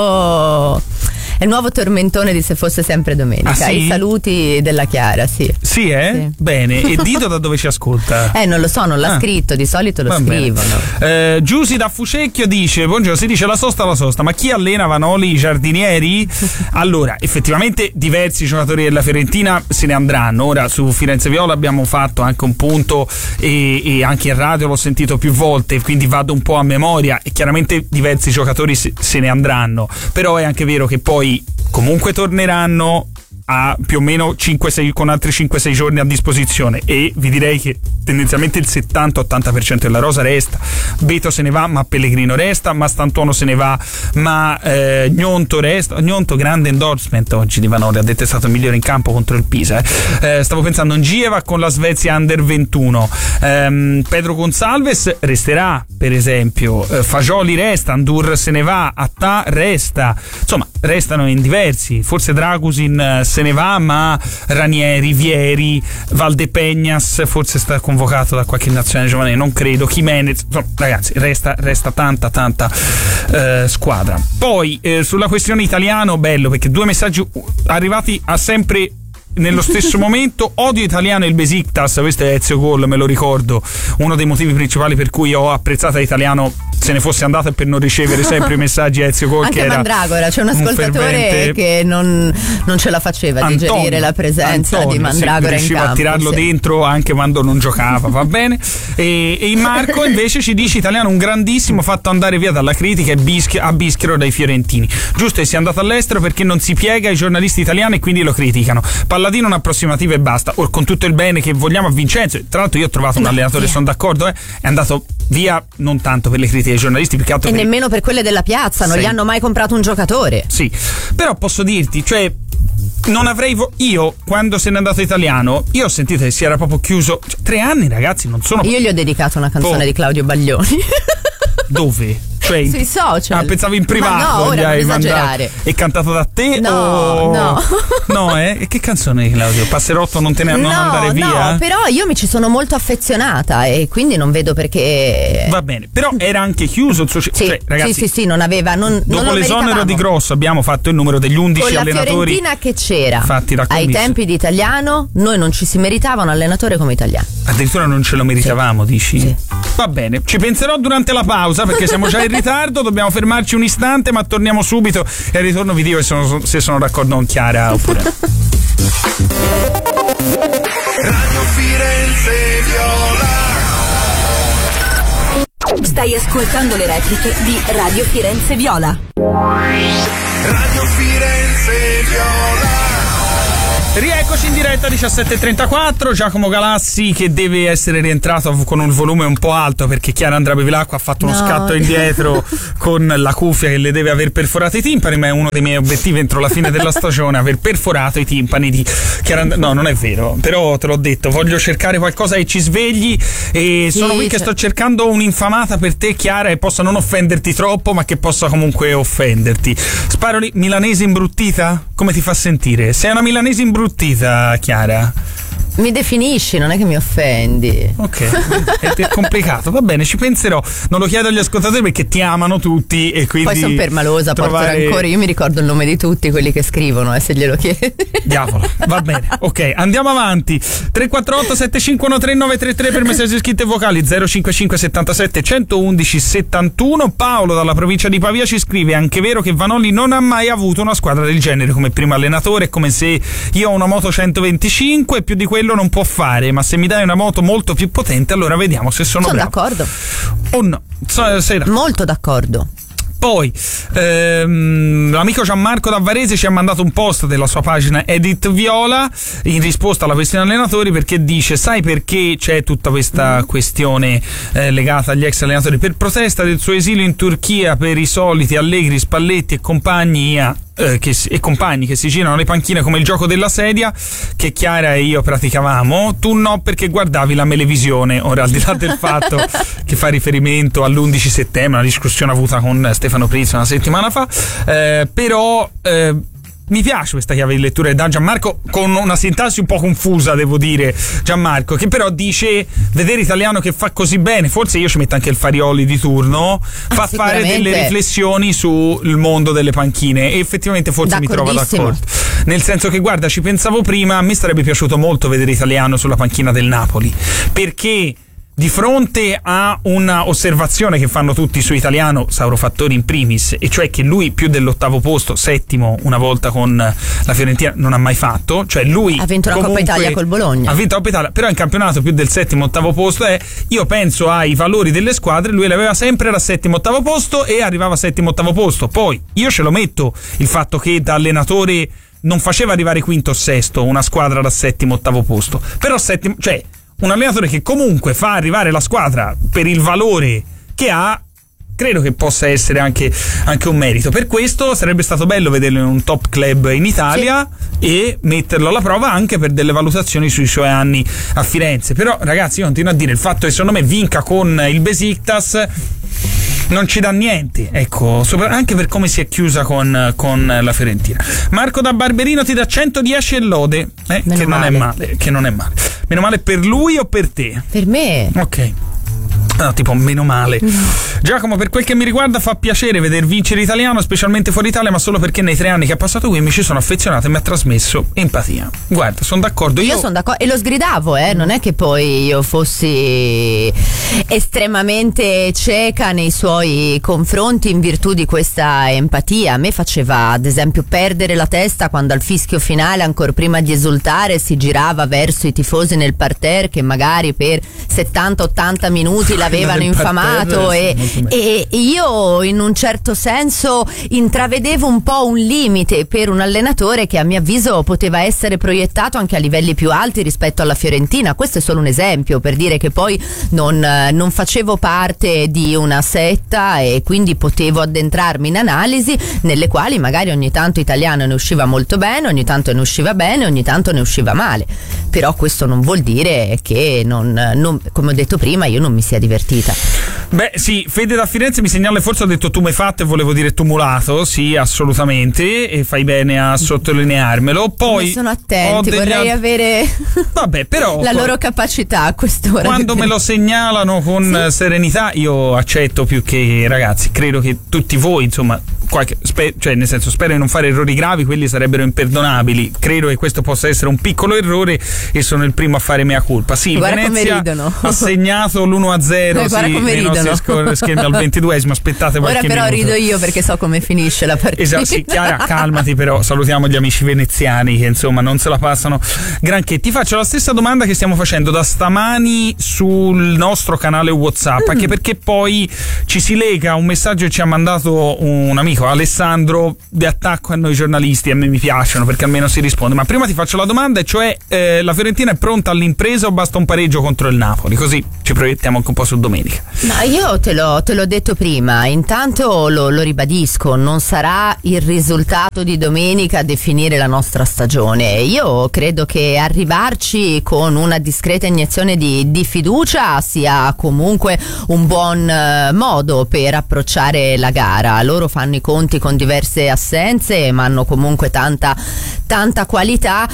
nuovo è il nuovo tormentone di Se fosse sempre domenica. Ah, sì? I saluti della Chiara, sì. Sì, eh? Sì. Bene. E Dido da dove ci ascolta? Eh, non lo so, non l'ha ah. scritto, di solito lo Va scrivono. Eh, Giusy da Fucecchio dice: buongiorno, si dice la sosta la sosta, ma chi allena Vanoli, i giardinieri? Allora, effettivamente diversi giocatori della Fiorentina se ne andranno. Ora su Firenze Viola abbiamo fatto anche un punto e, e anche in radio l'ho sentito più volte, quindi vado un po' a memoria e chiaramente diversi giocatori se, se ne andranno. Però è anche vero che poi comunque torneranno a più o meno cinque sei con altri cinque sei giorni a disposizione e vi direi che tendenzialmente il settanta ottanta per cento della rosa resta. Beto se ne va ma Pellegrino resta, ma Stantuono se ne va ma eh, Gnonto resta. Gnonto grande endorsement oggi di Vanoli, ha detto è stato il migliore in campo contro il Pisa. eh. Eh, stavo pensando in Gieva con la Svezia under ventuno. ehm, Pedro Gonçalves resterà per esempio, eh, Fagioli resta, Andur se ne va, Attà resta, insomma restano in diversi, forse Dragusin se ne va ma Ranieri, Vieri, Valdepegnas forse sta convocato da qualche nazionale giovanile, non credo, Jimenez, insomma, ragazzi resta, resta tanta tanta eh, squadra. Poi eh, sulla questione italiano, bello perché due messaggi arrivati a sempre nello stesso momento. Odio Italiano e il Besiktas, questo è Ezio Gol, me lo ricordo, uno dei motivi principali per cui ho apprezzato Italiano se ne fosse andato è per non ricevere sempre i messaggi a Ezio Gol. Anche che Mandragora, c'è un ascoltatore un fervente... che non, non ce la faceva a digerire la presenza Antonio, di Mandragora sì, in campo, a tirarlo sì. dentro anche quando non giocava, va bene. E, e Marco invece ci dice: Italiano un grandissimo, fatto andare via dalla critica e bisch- a bischero dai fiorentini, giusto che sia andato all'estero perché non si piega ai giornalisti italiani e quindi lo criticano. Palladino un approssimativo e basta. Or, con tutto il bene che vogliamo a Vincenzo, tra l'altro io ho trovato un allenatore, sono d'accordo, eh, è andato via non tanto per le critiche ai giornalisti più che altro e per... nemmeno per quelle della piazza, non sì. gli hanno mai comprato un giocatore. Sì, però posso dirti, cioè non avrei vo- io quando se n'è andato Italiano io ho sentito che si era proprio chiuso, cioè, tre anni ragazzi non sono. Io gli ho dedicato una canzone oh. di Claudio Baglioni. Dove? Cioè, sui social. Ah, pensavo in privato. Ma no, ora non esagerare. È cantato da te? No, o... no. No, eh? E che canzone, Claudio? Passerotto non te ne no, non andare via? No, però io mi ci sono molto affezionata e quindi non vedo perché. Va bene, però era anche chiuso il suo. Sì, cioè, ragazzi, sì, sì, sì, non aveva. Non, dopo non l'esonero di Grosso abbiamo fatto il numero degli undici con allenatori. Con la Fiorentina che c'era fatti ai tempi di Italiano, noi non ci si meritava un allenatore come Italiano. Addirittura non ce lo meritavamo, sì. dici? Sì. Va bene, ci penserò durante la pausa perché siamo già in ritardo, dobbiamo fermarci un istante, ma torniamo subito e al ritorno vi dico se sono, se sono d'accordo con Chiara oppure no. Radio Firenze Viola. Stai ascoltando le repliche di Radio Firenze Viola. Radio Firenze Viola. Rieccoci in diretta diciassette e trentaquattro. Giacomo Galassi che deve essere rientrato con un volume un po' alto perché Chiara Andrea Bevilacqua ha fatto uno no. scatto indietro con la cuffia che le deve aver perforato i timpani, ma è uno dei miei obiettivi entro la fine della stagione aver perforato i timpani di Chiara Andrea. No, non è vero, però te l'ho detto, voglio cercare qualcosa che ci svegli e sì, sono qui che sto cercando un'infamata per te, Chiara, e possa non offenderti troppo ma che possa comunque offenderti. Sparo lì, milanese imbruttita? Come ti fa sentire? Sei una milanese imbruttita, Chiara? Mi definisci, non è che mi offendi. Ok, è, è complicato, va bene, ci penserò. Non lo chiedo agli ascoltatori perché ti amano tutti e quindi poi sono permalosa, trovare... porto rancore. Io mi ricordo il nome di tutti quelli che scrivono, eh, se glielo chiedi. Diavolo, va bene, ok, andiamo avanti. tre quattro otto sette cinque uno tre nove tre tre per messaggi scritti e vocali, zero cinque cinque settantasette centoundici settantuno. Paolo dalla provincia di Pavia ci scrive: è anche vero che Vanoli non ha mai avuto una squadra del genere come primo allenatore, è come se io ho una moto centoventicinque e più di quello non può fare, ma se mi dai una moto molto più potente allora vediamo se sono, sono bravo. d'accordo. O no, so, sei d'accordo. Molto d'accordo. Poi ehm, l'amico Gianmarco da Varese ci ha mandato un post della sua pagina Edit Viola in risposta alla questione allenatori, perché dice: sai perché c'è tutta questa mm. questione eh, legata agli ex allenatori? Per protesta del suo esilio in Turchia per i soliti Allegri, Spalletti e compagnia Eh, che, e compagni che si girano le panchine come il gioco della sedia che Chiara e io praticavamo. Tu no, perché guardavi la Melevisione. Ora, al di là del fatto che fa riferimento all'undici settembre, una discussione avuta con Stefano Prizzo una settimana fa, eh, però eh, mi piace questa chiave di lettura da Gianmarco, con una sintassi un po' confusa, devo dire, Gianmarco, che però dice: vedere Italiano che fa così bene, forse io ci metto anche il Farioli di turno, fa ah, fare delle riflessioni sul mondo delle panchine, e effettivamente forse mi trova d'accordo, nel senso che, guarda, ci pensavo prima, a me sarebbe piaciuto molto vedere Italiano sulla panchina del Napoli, perché di fronte a una osservazione che fanno tutti su Italiano, Sauro Fattori in primis, e cioè che lui più dell'ottavo posto, settimo una volta con la Fiorentina, non ha mai fatto, cioè lui ha vinto la Coppa Italia col Bologna, ha vinto la Coppa Italia, però in campionato più del settimo ottavo posto è, io penso ai valori delle squadre, lui l'aveva sempre da settimo ottavo posto e arrivava a settimo ottavo posto. Poi io ce lo metto il fatto che da allenatore non faceva arrivare quinto o sesto una squadra da settimo ottavo posto, però settimo, cioè un allenatore che comunque fa arrivare la squadra per il valore che ha, credo che possa essere anche, anche un merito. Per questo sarebbe stato bello vederlo in un top club in Italia, sì, e metterlo alla prova anche per delle valutazioni sui suoi anni a Firenze. Però ragazzi, io continuo a dire, il fatto che secondo me vinca con il Besiktas non ci dà niente, ecco, anche per come si è chiusa con, con la Fiorentina. Marco da Barberino ti dà centodieci e lode, eh, che non è male, che non è male. Meno male per lui o per te? Per me. Ok. No, tipo meno male. No. Giacomo, per quel che mi riguarda fa piacere veder vincere Italiano, specialmente fuori Italia, ma solo perché nei tre anni che ha passato qui mi ci sono affezionato e mi ha trasmesso empatia. Guarda, sono d'accordo. Io, io sono d'accordo e lo sgridavo, eh, non è che poi io fossi estremamente cieca nei suoi confronti in virtù di questa empatia. A me faceva ad esempio perdere la testa quando al fischio finale, ancora prima di esultare, si girava verso i tifosi nel parterre che magari per settanta ottanta minuti l'avevano infamato, e, e io in un certo senso intravedevo un po' un limite per un allenatore che a mio avviso poteva essere proiettato anche a livelli più alti rispetto alla Fiorentina. Questo è solo un esempio per dire che poi non, non facevo parte di una setta e quindi potevo addentrarmi in analisi nelle quali magari ogni tanto Italiano ne usciva molto bene, ogni tanto ne usciva bene, ogni tanto ne usciva male, però questo non vuol dire che non, non, come ho detto prima, io non mi sia divertita. Beh sì, Fede da Firenze mi segnala, forse ho detto tu m'hai fatto e volevo dire tumulato, sì, assolutamente, e fai bene a sottolinearmelo. Poi sono attenti, vorrei alt- avere vabbè, però la loro capacità a quest'ora. Quando me lo segnalano con sì. serenità io accetto, più che, ragazzi, credo che tutti voi, insomma, qualche, spe- cioè nel senso, spero di non fare errori gravi, quelli sarebbero imperdonabili, credo che questo possa essere un piccolo errore e sono il primo a fare mea culpa. Sì, il Venezia ha segnato l'uno a zero zero eh, sì, nei nostri scor- schermi al ventiduesimo. Aspettate qualche Ora però minuto. rido io perché so come finisce la partita. Esatto, sì, Chiara, calmati, però salutiamo gli amici veneziani che insomma non se la passano granché. Ti faccio la stessa domanda che stiamo facendo da stamani sul nostro canale WhatsApp, mm. anche perché poi ci si lega un messaggio che ci ha mandato un amico, Alessandro, di attacco a noi giornalisti. A me mi piacciono perché almeno si risponde. Ma prima ti faccio la domanda, e cioè eh, la Fiorentina è pronta all'impresa o basta un pareggio contro il Napoli? Così ci proiettiamo anche un po' su domenica. No, io te l'ho, te l'ho detto prima, intanto lo, lo ribadisco, non sarà il risultato di domenica a definire la nostra stagione. Io credo che arrivarci con una discreta iniezione di, di fiducia sia comunque un buon eh, modo per approcciare la gara. Loro fanno i conti con diverse assenze, ma hanno comunque tanta tanta qualità.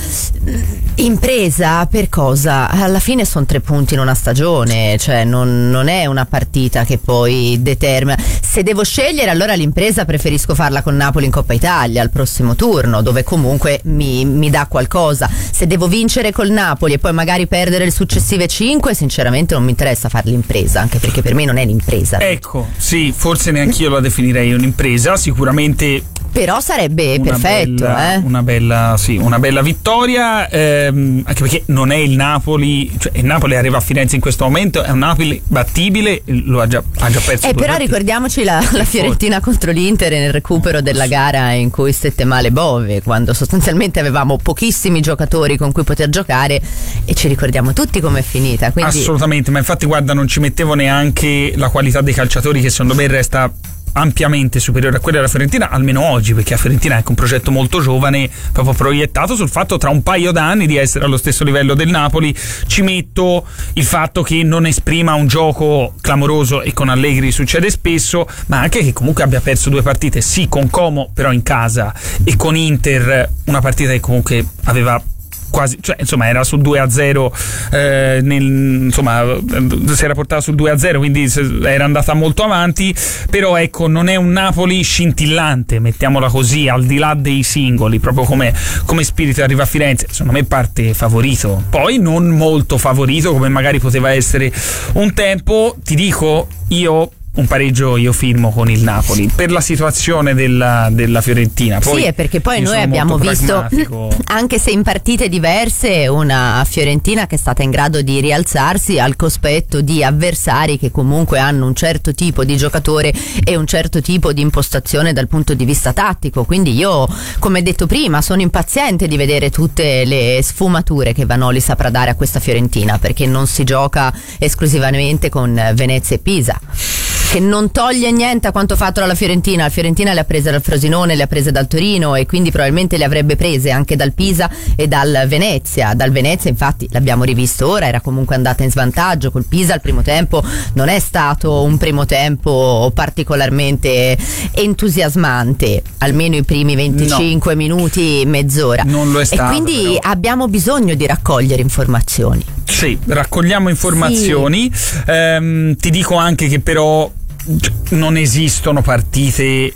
Impresa per cosa? Alla fine sono tre punti in una stagione, cioè non, non è una partita che poi determina. Se devo scegliere, allora l'impresa preferisco farla con Napoli in Coppa Italia al prossimo turno, dove comunque mi, mi dà qualcosa. Se devo vincere col Napoli e poi magari perdere le successive cinque, sinceramente non mi interessa fare l'impresa, anche perché per me non è l'impresa. Ecco, sì, forse neanch'io la definirei un'impresa, sicuramente. Però sarebbe una perfetto, bella, eh? una bella, sì, una bella vittoria, ehm, anche perché non è il Napoli, cioè il Napoli arriva a Firenze in questo momento, è un Napoli battibile, lo ha già, ha già perso. Eh, due però partite. Ricordiamoci la, la Fiorentina contro l'Inter nel recupero della gara in cui stette male Bove, quando sostanzialmente avevamo pochissimi giocatori con cui poter giocare, e ci ricordiamo tutti com'è finita. Quindi... Assolutamente, ma infatti guarda, non ci mettevo neanche la qualità dei calciatori, che secondo me resta ampiamente superiore a quella della Fiorentina, almeno oggi, perché la Fiorentina è anche un progetto molto giovane, proprio proiettato sul fatto tra un paio d'anni di essere allo stesso livello del Napoli. Ci metto il fatto che non esprima un gioco clamoroso, e con Allegri succede spesso, ma anche che comunque abbia perso due partite, sì con Como però in casa, e con Inter una partita che comunque aveva quasi, cioè insomma era sul due a zero, eh, nel, insomma si era portata sul due a zero, quindi era andata molto avanti. Però ecco, non è un Napoli scintillante, mettiamola così, al di là dei singoli, proprio come, come spirito arriva a Firenze, secondo me parte favorito, poi non molto favorito come magari poteva essere un tempo. Ti dico, io un pareggio io firmo con il Napoli per la situazione della, della Fiorentina. Poi sì, è perché poi noi abbiamo visto, anche se in partite diverse, una Fiorentina che è stata in grado di rialzarsi al cospetto di avversari che comunque hanno un certo tipo di giocatore e un certo tipo di impostazione dal punto di vista tattico. Quindi io, come detto prima, sono impaziente di vedere tutte le sfumature che Vanoli saprà dare a questa Fiorentina, perché non si gioca esclusivamente con Venezia e Pisa, che non toglie niente a quanto fatto dalla Fiorentina. La Fiorentina le ha prese dal Frosinone, le ha prese dal Torino, e quindi probabilmente le avrebbe prese anche dal Pisa e dal Venezia. Dal Venezia infatti l'abbiamo rivisto ora, era comunque andata in svantaggio. Col Pisa il primo tempo non è stato un primo tempo particolarmente entusiasmante, almeno i primi venticinque no. minuti, mezz'ora. Non lo è stato, e quindi però abbiamo bisogno di raccogliere informazioni. Sì, raccogliamo informazioni. Sì. Ehm, ti dico anche che però non esistono partite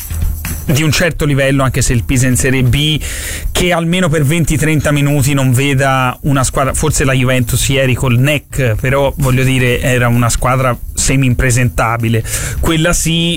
di un certo livello, anche se il Pisa in Serie B, che almeno per venti trenta minuti non veda una squadra. Forse la Juventus ieri col N E C, però voglio dire era una squadra semi impresentabile, quella sì.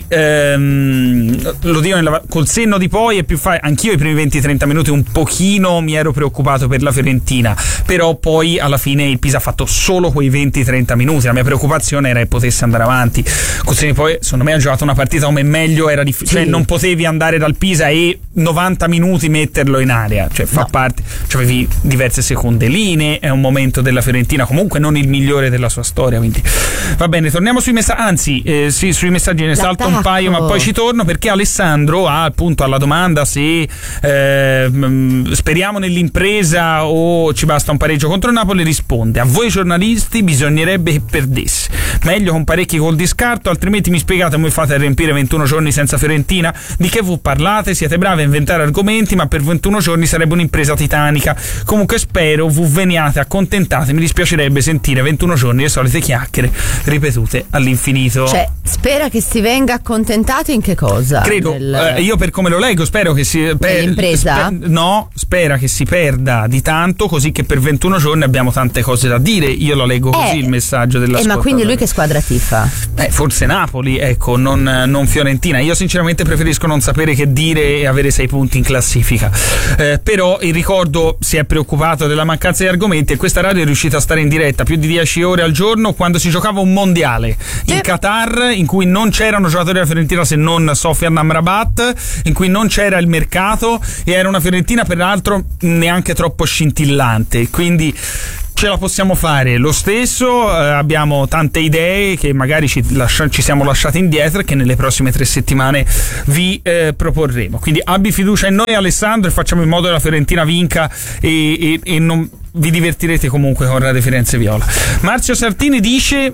Ehm, lo dico nella, col senno di poi è più fa- anch'io i primi venti trenta minuti un pochino mi ero preoccupato per la Fiorentina, però poi alla fine il Pisa ha fatto solo quei venti trenta minuti. La mia preoccupazione era che potesse andare avanti. Col senno di poi secondo me ha giocato una partita come meglio era difficile, sì. Cioè non potevi andare dal Pisa e novanta minuti metterlo in area, cioè fa no. parte, cioè avevi diverse seconde linee, è un momento della Fiorentina comunque non il migliore della sua storia, quindi va bene. Torniamo sui messaggi, anzi eh, sì, sui messaggi ne L'attacco. salto un paio ma poi ci torno, perché Alessandro ha appunto alla domanda se eh, speriamo nell'impresa o ci basta un pareggio contro il Napoli, risponde: a voi giornalisti bisognerebbe che perdesse, meglio con parecchi col di scarto, altrimenti mi spiegate come fate a riempire ventuno giorni senza Fiorentina? Di che voi parlate? Siete bravi inventare argomenti, ma per ventuno giorni sarebbe un'impresa titanica. Comunque spero V veniate accontentate, mi dispiacerebbe sentire ventuno giorni le solite chiacchiere ripetute all'infinito. Cioè, spera che si venga accontentati in che cosa? Credo, Nel... eh, io per come lo leggo spero che si per, l'impresa? Sper, no, spera che si perda di tanto, così che per ventuno giorni abbiamo tante cose da dire. Io lo leggo così, eh, il messaggio della eh, ma quindi lui che squadra tifa? Eh, forse Napoli, ecco, non, non Fiorentina. Io sinceramente preferisco non sapere che dire e avere sei punti in classifica, eh, però il ricordo si è preoccupato della mancanza di argomenti e questa radio è riuscita a stare in diretta più di dieci ore al giorno quando si giocava un mondiale in Qatar, in cui non c'erano giocatori della Fiorentina se non Sofian Amrabat, in cui non c'era il mercato e era una Fiorentina peraltro neanche troppo scintillante, quindi ce la possiamo fare lo stesso. Eh, abbiamo tante idee che magari ci, lascia, ci siamo lasciati indietro e che nelle prossime tre settimane vi eh, proporremo, quindi abbi fiducia in noi, Alessandro, e facciamo in modo che la Fiorentina vinca e, e, e non vi divertirete comunque con Radio Firenze Viola. Marzio Sartini dice: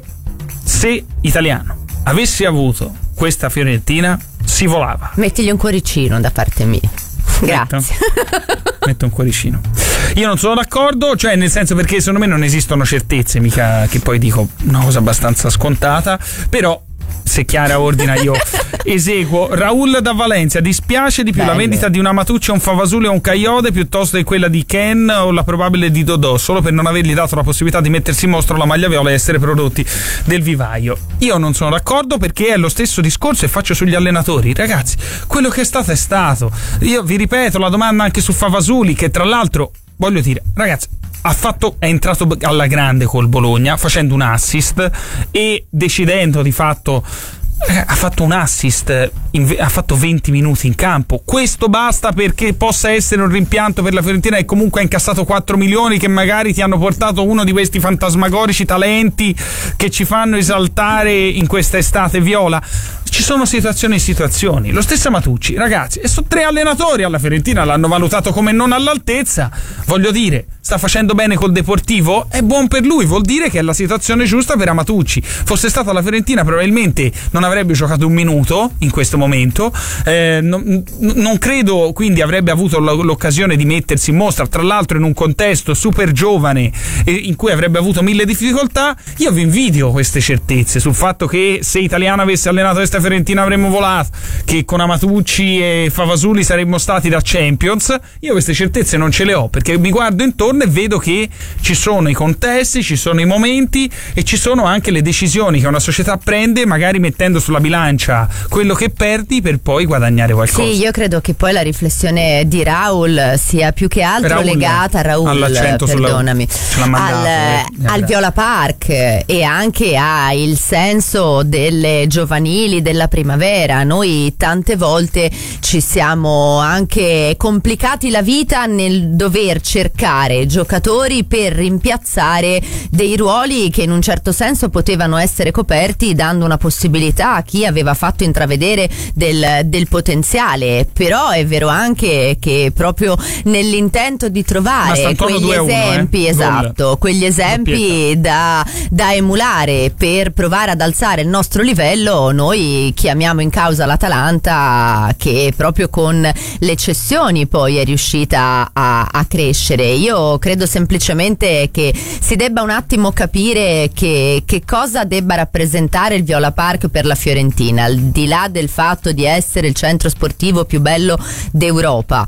se Italiano avessi avuto questa Fiorentina si volava. Mettigli un cuoricino da parte mia. Grazie. Metto, metto un cuoricino. Io non sono d'accordo, cioè nel senso, perché secondo me non esistono certezze, mica che poi dico una cosa abbastanza scontata, però se Chiara ordina io eseguo. Raul da Valencia: dispiace di più Bello. la vendita di una Matucci, un Favasule o un Caiode piuttosto che quella di Ken o la probabile di Dodò, solo per non avergli dato la possibilità di mettersi in mostro la maglia viola e essere prodotti del vivaio. Io non sono d'accordo, perché è lo stesso discorso e faccio sugli allenatori. Ragazzi, quello che è stato è stato. Io vi ripeto la domanda anche su Favasuli, che tra l'altro voglio dire, ragazzi, ha fatto, è entrato alla grande col Bologna facendo un assist e decidendo di fatto, eh, ha fatto un assist, in, ha fatto venti minuti in campo. Questo basta perché possa essere un rimpianto per la Fiorentina, e comunque ha incassato quattro milioni che magari ti hanno portato uno di questi fantasmagorici talenti che ci fanno esaltare in questa estate viola. Ci sono situazioni e situazioni. Lo stesso Matucci, ragazzi, e sono tre allenatori alla Fiorentina, l'hanno valutato come non all'altezza. Voglio dire, sta facendo bene col Deportivo, è buon per lui, vuol dire che è la situazione giusta per Amatucci. Fosse stata la Fiorentina probabilmente non avrebbe giocato un minuto in questo momento, eh, non, non credo quindi avrebbe avuto l'occasione di mettersi in mostra, tra l'altro in un contesto super giovane eh, in cui avrebbe avuto mille difficoltà. Io vi invidio queste certezze sul fatto che se Italiano avesse allenato questa Fiorentina avremmo volato, che con Amatucci e Favasuli saremmo stati da Champions. Io queste certezze non ce le ho, perché mi guardo intorno e vedo che ci sono i contesti, ci sono i momenti e ci sono anche le decisioni che una società prende, magari mettendo sulla bilancia quello che perdi per poi guadagnare qualcosa. Sì, io credo che poi la riflessione di Raul sia più che altro Raul, legata a Raul, all'accento perdonami, sulla, mandato, al, eh, al Viola Park e anche al senso delle giovanili della primavera. Noi tante volte ci siamo anche complicati la vita nel dover cercare giocatori per rimpiazzare dei ruoli che in un certo senso potevano essere coperti, dando una possibilità a chi aveva fatto intravedere del, del potenziale. Però è vero anche che proprio nell'intento di trovare quegli esempi, uno, eh? esatto, Gol. quegli esempi da, da emulare per provare ad alzare il nostro livello, noi chiamiamo in causa l'Atalanta, che proprio con le cessioni poi è riuscita a, a crescere. Io credo semplicemente che si debba un attimo capire che, che cosa debba rappresentare il Viola Park per la Fiorentina, al di là del fatto di essere il centro sportivo più bello d'Europa,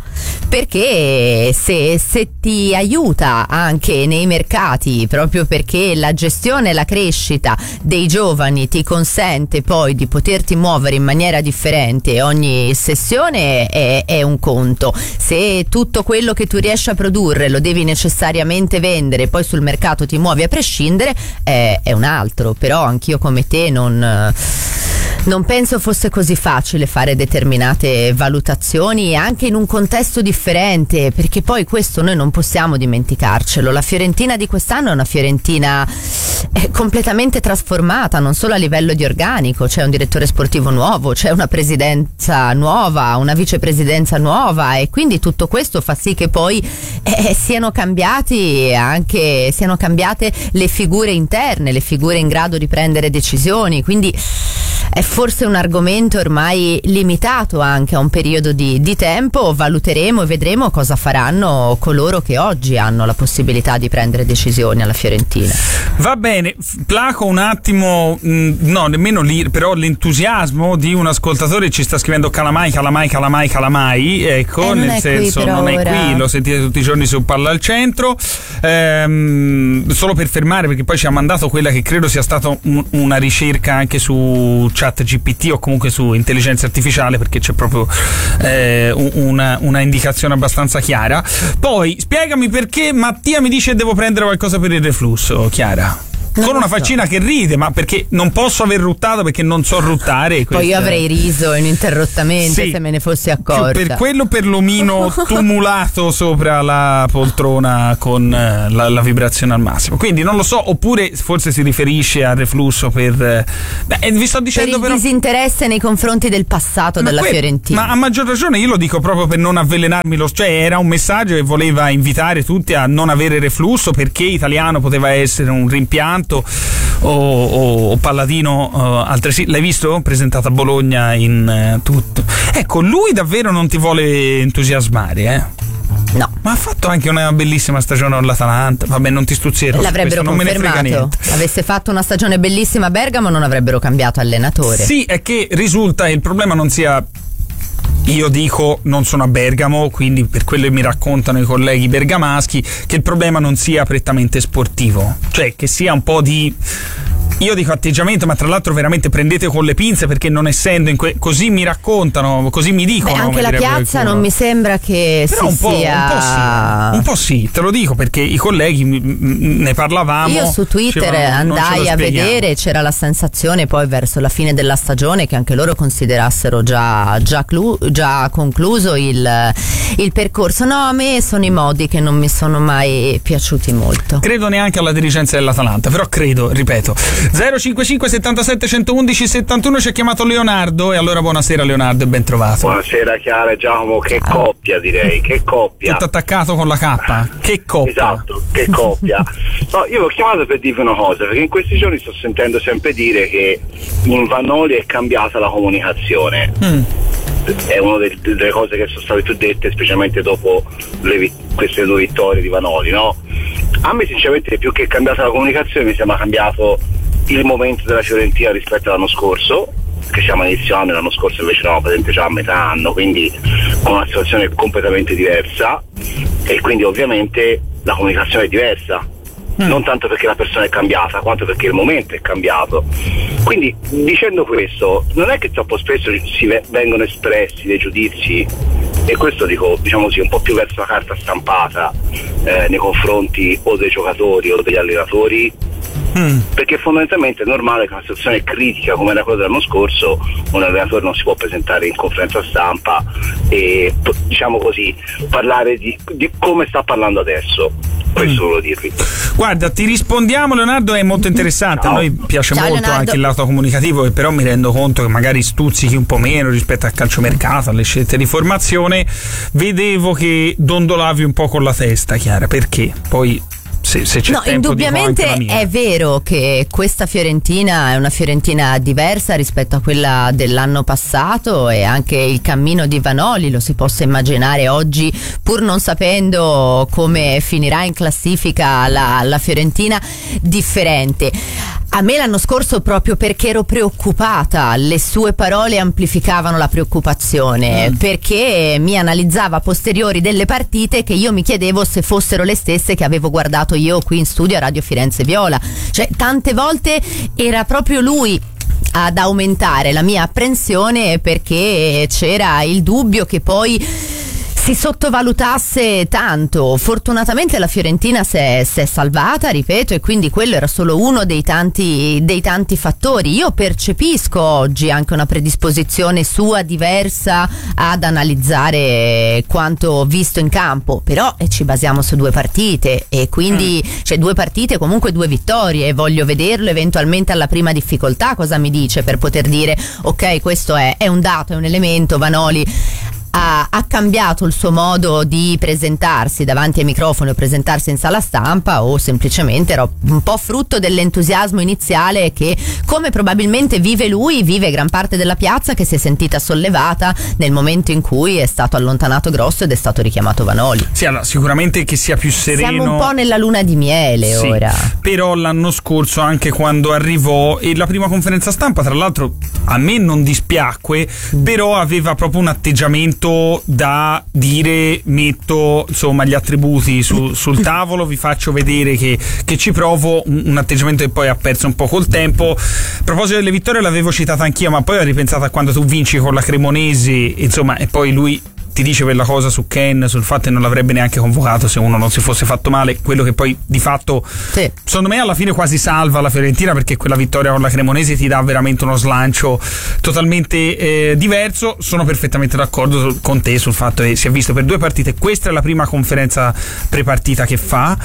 perché se, se ti aiuta anche nei mercati, proprio perché la gestione e la crescita dei giovani ti consente poi di poterti muovere in maniera differente ogni sessione, è, è un conto. Se tutto quello che tu riesci a produrre lo devi necessariamente vendere, poi sul mercato ti muovi a prescindere, è, è un altro. Però anch'io come te non non penso fosse così facile fare determinate valutazioni anche in un contesto differente, perché poi questo noi non possiamo dimenticarcelo. La Fiorentina di quest'anno è una Fiorentina completamente trasformata, non solo a livello di organico. C'è un direttore sportivo nuovo, c'è una presidenza nuova, una vicepresidenza nuova, e quindi tutto questo fa sì che poi eh, siano cambiati anche siano cambiate le figure interne, le figure in grado di prendere decisioni. Quindi è forse un argomento ormai limitato anche a un periodo di, di tempo. Valuteremo e vedremo cosa faranno coloro che oggi hanno la possibilità di prendere decisioni alla Fiorentina. Va bene, placo un attimo, mh, no nemmeno lì, però l'entusiasmo di un ascoltatore. Ci sta scrivendo Calamai, Calamai, Calamai, Calamai, ecco, eh, nel senso qui, non ora. è qui, lo sentite tutti i giorni su Palla al Centro. Ehm, solo per fermare, perché poi ci ha mandato quella che credo sia stata un, una ricerca anche su Chat G P T o comunque su intelligenza artificiale, perché c'è proprio eh, una, una indicazione abbastanza chiara. Poi spiegami perché Mattia mi dice devo prendere qualcosa per il reflusso, Chiara. Non con una so. faccina che ride, ma perché non posso aver ruttato, perché non so ruttare. Poi io avrei riso ininterrottamente, sì, se me ne fossi accorta. per quello, per l'omino tumulato sopra la poltrona con la, la vibrazione al massimo. Quindi non lo so, oppure forse si riferisce al reflusso per beh, vi sto dicendo per il però disinteresse nei confronti del passato ma della que- Fiorentina. Ma a maggior ragione io lo dico proprio per non avvelenarmi lo, cioè era un messaggio che voleva invitare tutti a non avere reflusso, perché Italiano poteva essere un rimpianto o, o, o Palladino uh, altresì. L'hai visto? Presentato a Bologna in uh, tutto. Ecco, lui davvero non ti vuole entusiasmare, eh? No. Ma ha fatto anche una bellissima stagione all'Atalanta. Vabbè, non ti stuzzierò. L'avrebbero non me ne frega confermato. niente. Avesse fatto una stagione bellissima a Bergamo, non avrebbero cambiato allenatore. Sì, è che risulta che il problema non sia. Io dico, non sono a Bergamo, quindi per quello che mi raccontano i colleghi bergamaschi, che il problema non sia prettamente sportivo, cioè che sia un po' di, io dico atteggiamento, ma tra l'altro veramente prendete con le pinze, perché non essendo in que- così mi raccontano, così mi dicono. Beh, anche la piazza qualcuno. Non mi sembra che però si un po', sia un po' sì, un po' sì, te lo dico perché i colleghi m- m- ne parlavamo. Io su Twitter dicevano, andai a vedere, c'era la sensazione poi verso la fine della stagione che anche loro considerassero già, già, clu- già concluso il, il percorso. No, a me sono i modi che non mi sono mai piaciuti molto. Credo neanche alla dirigenza dell'Atalanta, però credo, ripeto. zero cinquantacinque settantasette centoundici settantuno ci ha chiamato Leonardo, e allora buonasera Leonardo e ben trovato. Buonasera Chiara e Giacomo, che coppia direi, che coppia. Tutto attaccato con la K, che coppia. Esatto, che coppia. No, io ho chiamato per dirvi una cosa, perché in questi giorni sto sentendo sempre dire che in Vanoli è cambiata la comunicazione. Mm. È una delle, delle cose che sono state più dette, specialmente dopo le, queste due vittorie di Vanoli, no? A me sinceramente più che cambiata la comunicazione mi sembra cambiato il momento della Fiorentina rispetto all'anno scorso, che siamo a inizio anno, l'anno scorso invece eravamo presenti già a metà anno, quindi con una situazione completamente diversa, e quindi ovviamente la comunicazione è diversa. Mm. Non tanto perché la persona è cambiata, quanto perché il momento è cambiato. Quindi, dicendo questo, non è che troppo spesso si ve- vengono espressi dei giudizi, e questo dico, diciamo così, un po' più verso la carta stampata eh, nei confronti o dei giocatori o degli allenatori, mm. perché fondamentalmente è normale che una situazione critica come era quella dell'anno scorso un allenatore non si può presentare in conferenza stampa e, diciamo così, parlare di, di come sta parlando adesso. Questo volevo dirvi. Guarda, ti rispondiamo Leonardo, è molto interessante. Ciao. A noi piace Ciao, molto Leonardo. anche il lato comunicativo, e però mi rendo conto che magari stuzzichi un po' meno rispetto al calciomercato, alle scelte di formazione. Vedevo che dondolavi un po' con la testa, Chiara, perché poi se, se c'è no, tempo indubbiamente dico anche la mia. è vero che questa Fiorentina è una Fiorentina diversa rispetto a quella dell'anno passato, e anche il cammino di Vanoli lo si possa immaginare oggi, pur non sapendo come finirà in classifica la, la Fiorentina, differente. A me l'anno scorso, proprio perché ero preoccupata, le sue parole amplificavano la preoccupazione, mm. perché mi analizzava a posteriori delle partite che io mi chiedevo se fossero le stesse che avevo guardato io qui in studio a Radio Firenze Viola. Cioè, tante volte era proprio lui ad aumentare la mia apprensione, perché c'era il dubbio che poi si sottovalutasse tanto. Fortunatamente la Fiorentina si è, si è salvata, ripeto, e quindi quello era solo uno dei tanti, dei tanti fattori. Io percepisco oggi anche una predisposizione sua diversa ad analizzare quanto visto in campo, però eh, ci basiamo su due partite, e quindi mm. cioè due partite, comunque due vittorie, e voglio vederlo eventualmente alla prima difficoltà cosa mi dice, per poter dire ok, questo è, è un dato, è un elemento. Vanoli ha, ha cambiato il suo modo di presentarsi davanti ai microfoni o presentarsi in sala stampa, o semplicemente era un po' frutto dell'entusiasmo iniziale che, come probabilmente vive lui, vive gran parte della piazza, che si è sentita sollevata nel momento in cui è stato allontanato Grosso ed è stato richiamato Vanoli. Sì, allora, sicuramente che sia più sereno. Siamo un po' nella luna di miele, sì, ora. Però l'anno scorso, anche quando arrivò, e la prima conferenza stampa, tra l'altro, a me non dispiacque, mm. però aveva proprio un atteggiamento da dire: metto insomma gli attributi su, sul tavolo, vi faccio vedere che, che ci provo, un, un atteggiamento che poi ha perso un po' col tempo. A proposito delle vittorie, l'avevo citata anch'io, ma poi ho ripensato a quando tu vinci con la Cremonese, insomma, e poi lui ti dice quella cosa su Ken, sul fatto che non l'avrebbe neanche convocato se uno non si fosse fatto male, quello che poi di fatto, sì, secondo me alla fine quasi salva la Fiorentina, perché quella vittoria con la Cremonese ti dà veramente uno slancio totalmente eh, diverso. Sono perfettamente d'accordo con te sul fatto che si è visto per due partite, questa è la prima conferenza prepartita che fa,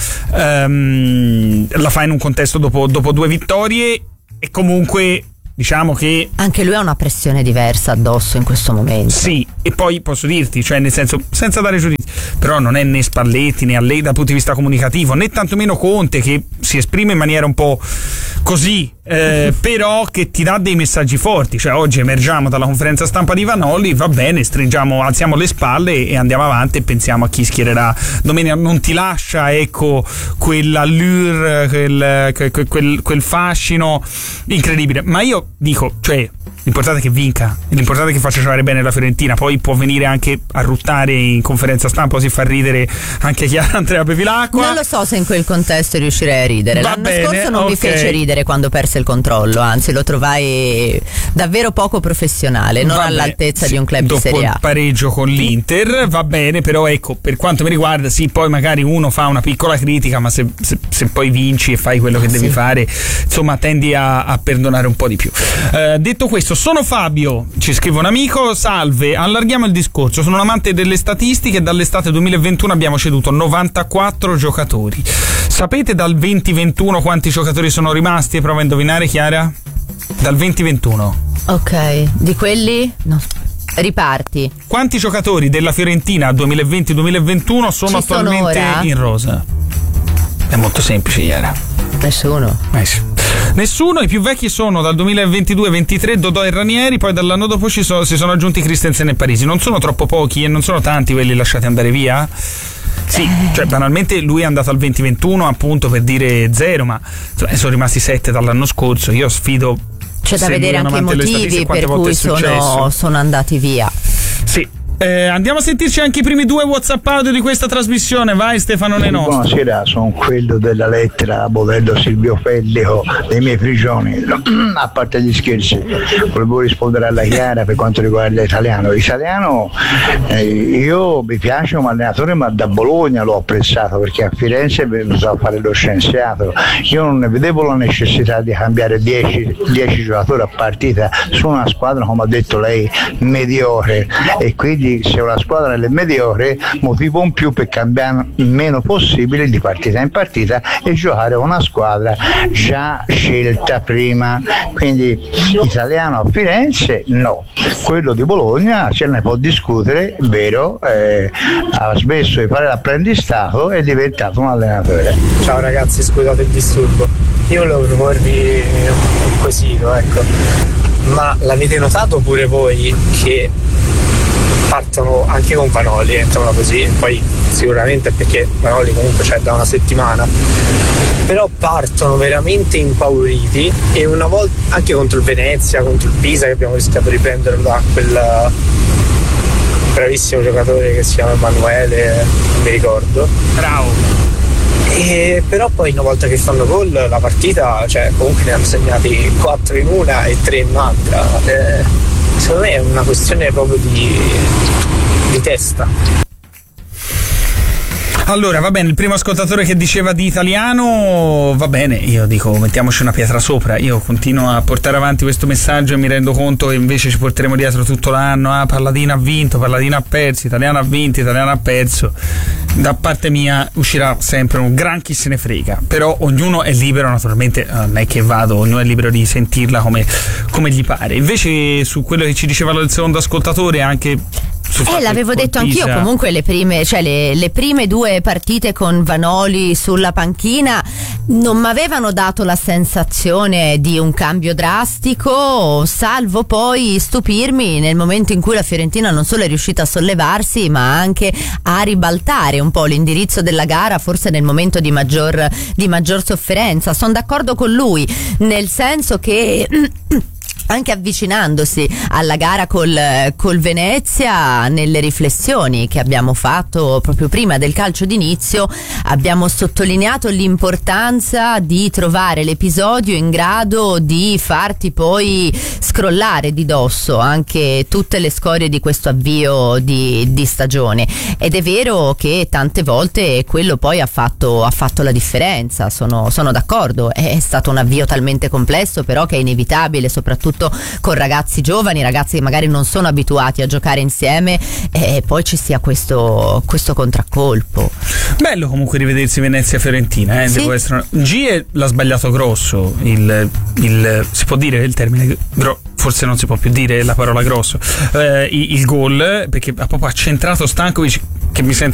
um, la fa in un contesto dopo, dopo due vittorie, e comunque diciamo che anche lui ha una pressione diversa addosso in questo momento. Sì, e poi posso dirti, cioè nel senso, senza dare giudizio, però non è né Spalletti né a lei dal punto di vista comunicativo, né tantomeno Conte, che si esprime in maniera un po' così, eh, però che ti dà dei messaggi forti. Cioè oggi emergiamo dalla conferenza stampa di Vanoli, va bene, stringiamo, alziamo le spalle e andiamo avanti e pensiamo a chi schiererà domenica. Non ti lascia, ecco, quell'allure, quel, quel, quel, quel fascino incredibile. Ma io dico, cioè, l'importante è che vinca, l'importante è che faccia giocare bene la Fiorentina. Poi può venire anche a ruttare in conferenza stampa, così fa ridere anche Chiara Andrea Bevilacqua. Non lo so se in quel contesto riuscirei a ridere. Va L'anno bene, scorso non okay. mi fece ridere quando perse il controllo, anzi lo trovai davvero poco professionale, non Vabbè, all'altezza sì, di un club dopo di Serie A. Il pareggio con l'Inter, va bene, però ecco, per quanto mi riguarda, sì, poi magari uno fa una piccola critica, ma se, se, se poi vinci e fai quello che ah, devi sì. fare, insomma, tendi a, a perdonare un po' di più. Eh, detto questo, sono Fabio, ci scrive un amico: salve, allarghiamo il discorso, sono un amante delle statistiche, dall'estate duemilaventuno abbiamo ceduto novantaquattro giocatori. Sapete dal venti ventuno quanti giocatori sono rimasti? Prova a indovinare, Chiara. Dal venti ventuno. Ok, di quelli? No. Riparti. Quanti giocatori della Fiorentina duemilaventi duemilaventuno sono Ci attualmente sono ora? in rosa? È molto semplice, Chiara. Nessuno. Eh sì. Nessuno. I più vecchi sono dal duemilaventidue ventitré Dodò e Ranieri, poi dall'anno dopo ci sono, si sono aggiunti Christensen e Parisi. Non sono troppo pochi e non sono tanti quelli lasciati andare via? Sì, cioè banalmente lui è andato al venti ventuno appunto per dire zero, ma insomma, sono rimasti sette dall'anno scorso. Io sfido. C'è da vedere anche i motivi per cui sono, sono andati via. Sì. Eh, andiamo a sentirci anche i primi due WhatsApp audio di questa trasmissione. Vai Stefano Nenò. Buonasera, sono quello della lettera modello Silvio Pellico dei miei prigioni. A parte gli scherzi, volevo rispondere alla Chiara per quanto riguarda l'italiano. L'italiano eh, io mi piace come allenatore, ma da Bologna l'ho apprezzato, perché a Firenze è venuto a fare lo scienziato. Io non ne vedevo la necessità di cambiare dieci giocatori a partita su una squadra, come ha detto lei, mediocre, e quindi se una squadra è mediocre, motivo in più per cambiare il meno possibile di partita in partita e giocare una squadra già scelta prima. Quindi italiano a Firenze no, quello di Bologna se ne può discutere, è vero, eh, ha smesso di fare l'apprendistato e è diventato un allenatore. Ciao ragazzi, scusate il disturbo, io volevo proporvi un quesito, ecco, ma l'avete notato pure voi che partono anche con Vanoli, insomma, così, poi sicuramente perché Vanoli comunque c'è da una settimana, però partono veramente impauriti, e una volta anche contro il Venezia, contro il Pisa, che abbiamo rischiato di prendere da quel bravissimo giocatore che si chiama Emanuele, non mi ricordo, bravo, e però poi una volta che fanno gol la partita, cioè comunque ne hanno segnati quattro in una e tre in un'altra. eh, Secondo me è una questione proprio di, di testa. Allora, va bene, il primo ascoltatore che diceva di italiano, va bene, io dico mettiamoci una pietra sopra. Io continuo a portare avanti questo messaggio e mi rendo conto che invece ci porteremo dietro tutto l'anno. Ah, Palladino ha vinto, Palladino ha perso, Italiano ha vinto, Italiano ha perso. Da parte mia uscirà sempre un gran chi se ne frega, però ognuno è libero, naturalmente non è che vado, ognuno è libero di sentirla come, come gli pare. Invece su quello che ci diceva il secondo ascoltatore, anche sul Eh, l'avevo detto anch'io, comunque le prime, cioè le, le prime due partite con Vanoli sulla panchina non mi avevano dato la sensazione di un cambio drastico, salvo poi stupirmi nel momento in cui la Fiorentina non solo è riuscita a sollevarsi ma anche a ribaltare un po' l'indirizzo della gara, forse nel momento di maggior, di maggior sofferenza. Sono d'accordo con lui, nel senso che anche avvicinandosi alla gara col, col Venezia, nelle riflessioni che abbiamo fatto proprio prima del calcio d'inizio, abbiamo sottolineato l'importanza di trovare l'episodio in grado di farti poi scrollare di dosso anche tutte le scorie di questo avvio di, di stagione. Ed è vero che tante volte quello poi ha fatto, ha fatto la differenza, sono, sono d'accordo, è stato un avvio talmente complesso però che è inevitabile, soprattutto con ragazzi giovani, ragazzi che magari non sono abituati a giocare insieme, e poi ci sia questo, questo contraccolpo. Bello comunque rivedersi Venezia-Fiorentina, eh? Sì. Devo essere... G l'ha sbagliato grosso, il, il, si può dire il termine gro... forse non si può più dire la parola grosso, eh, il, il gol, perché ha proprio accentrato Stankovic, che mi sento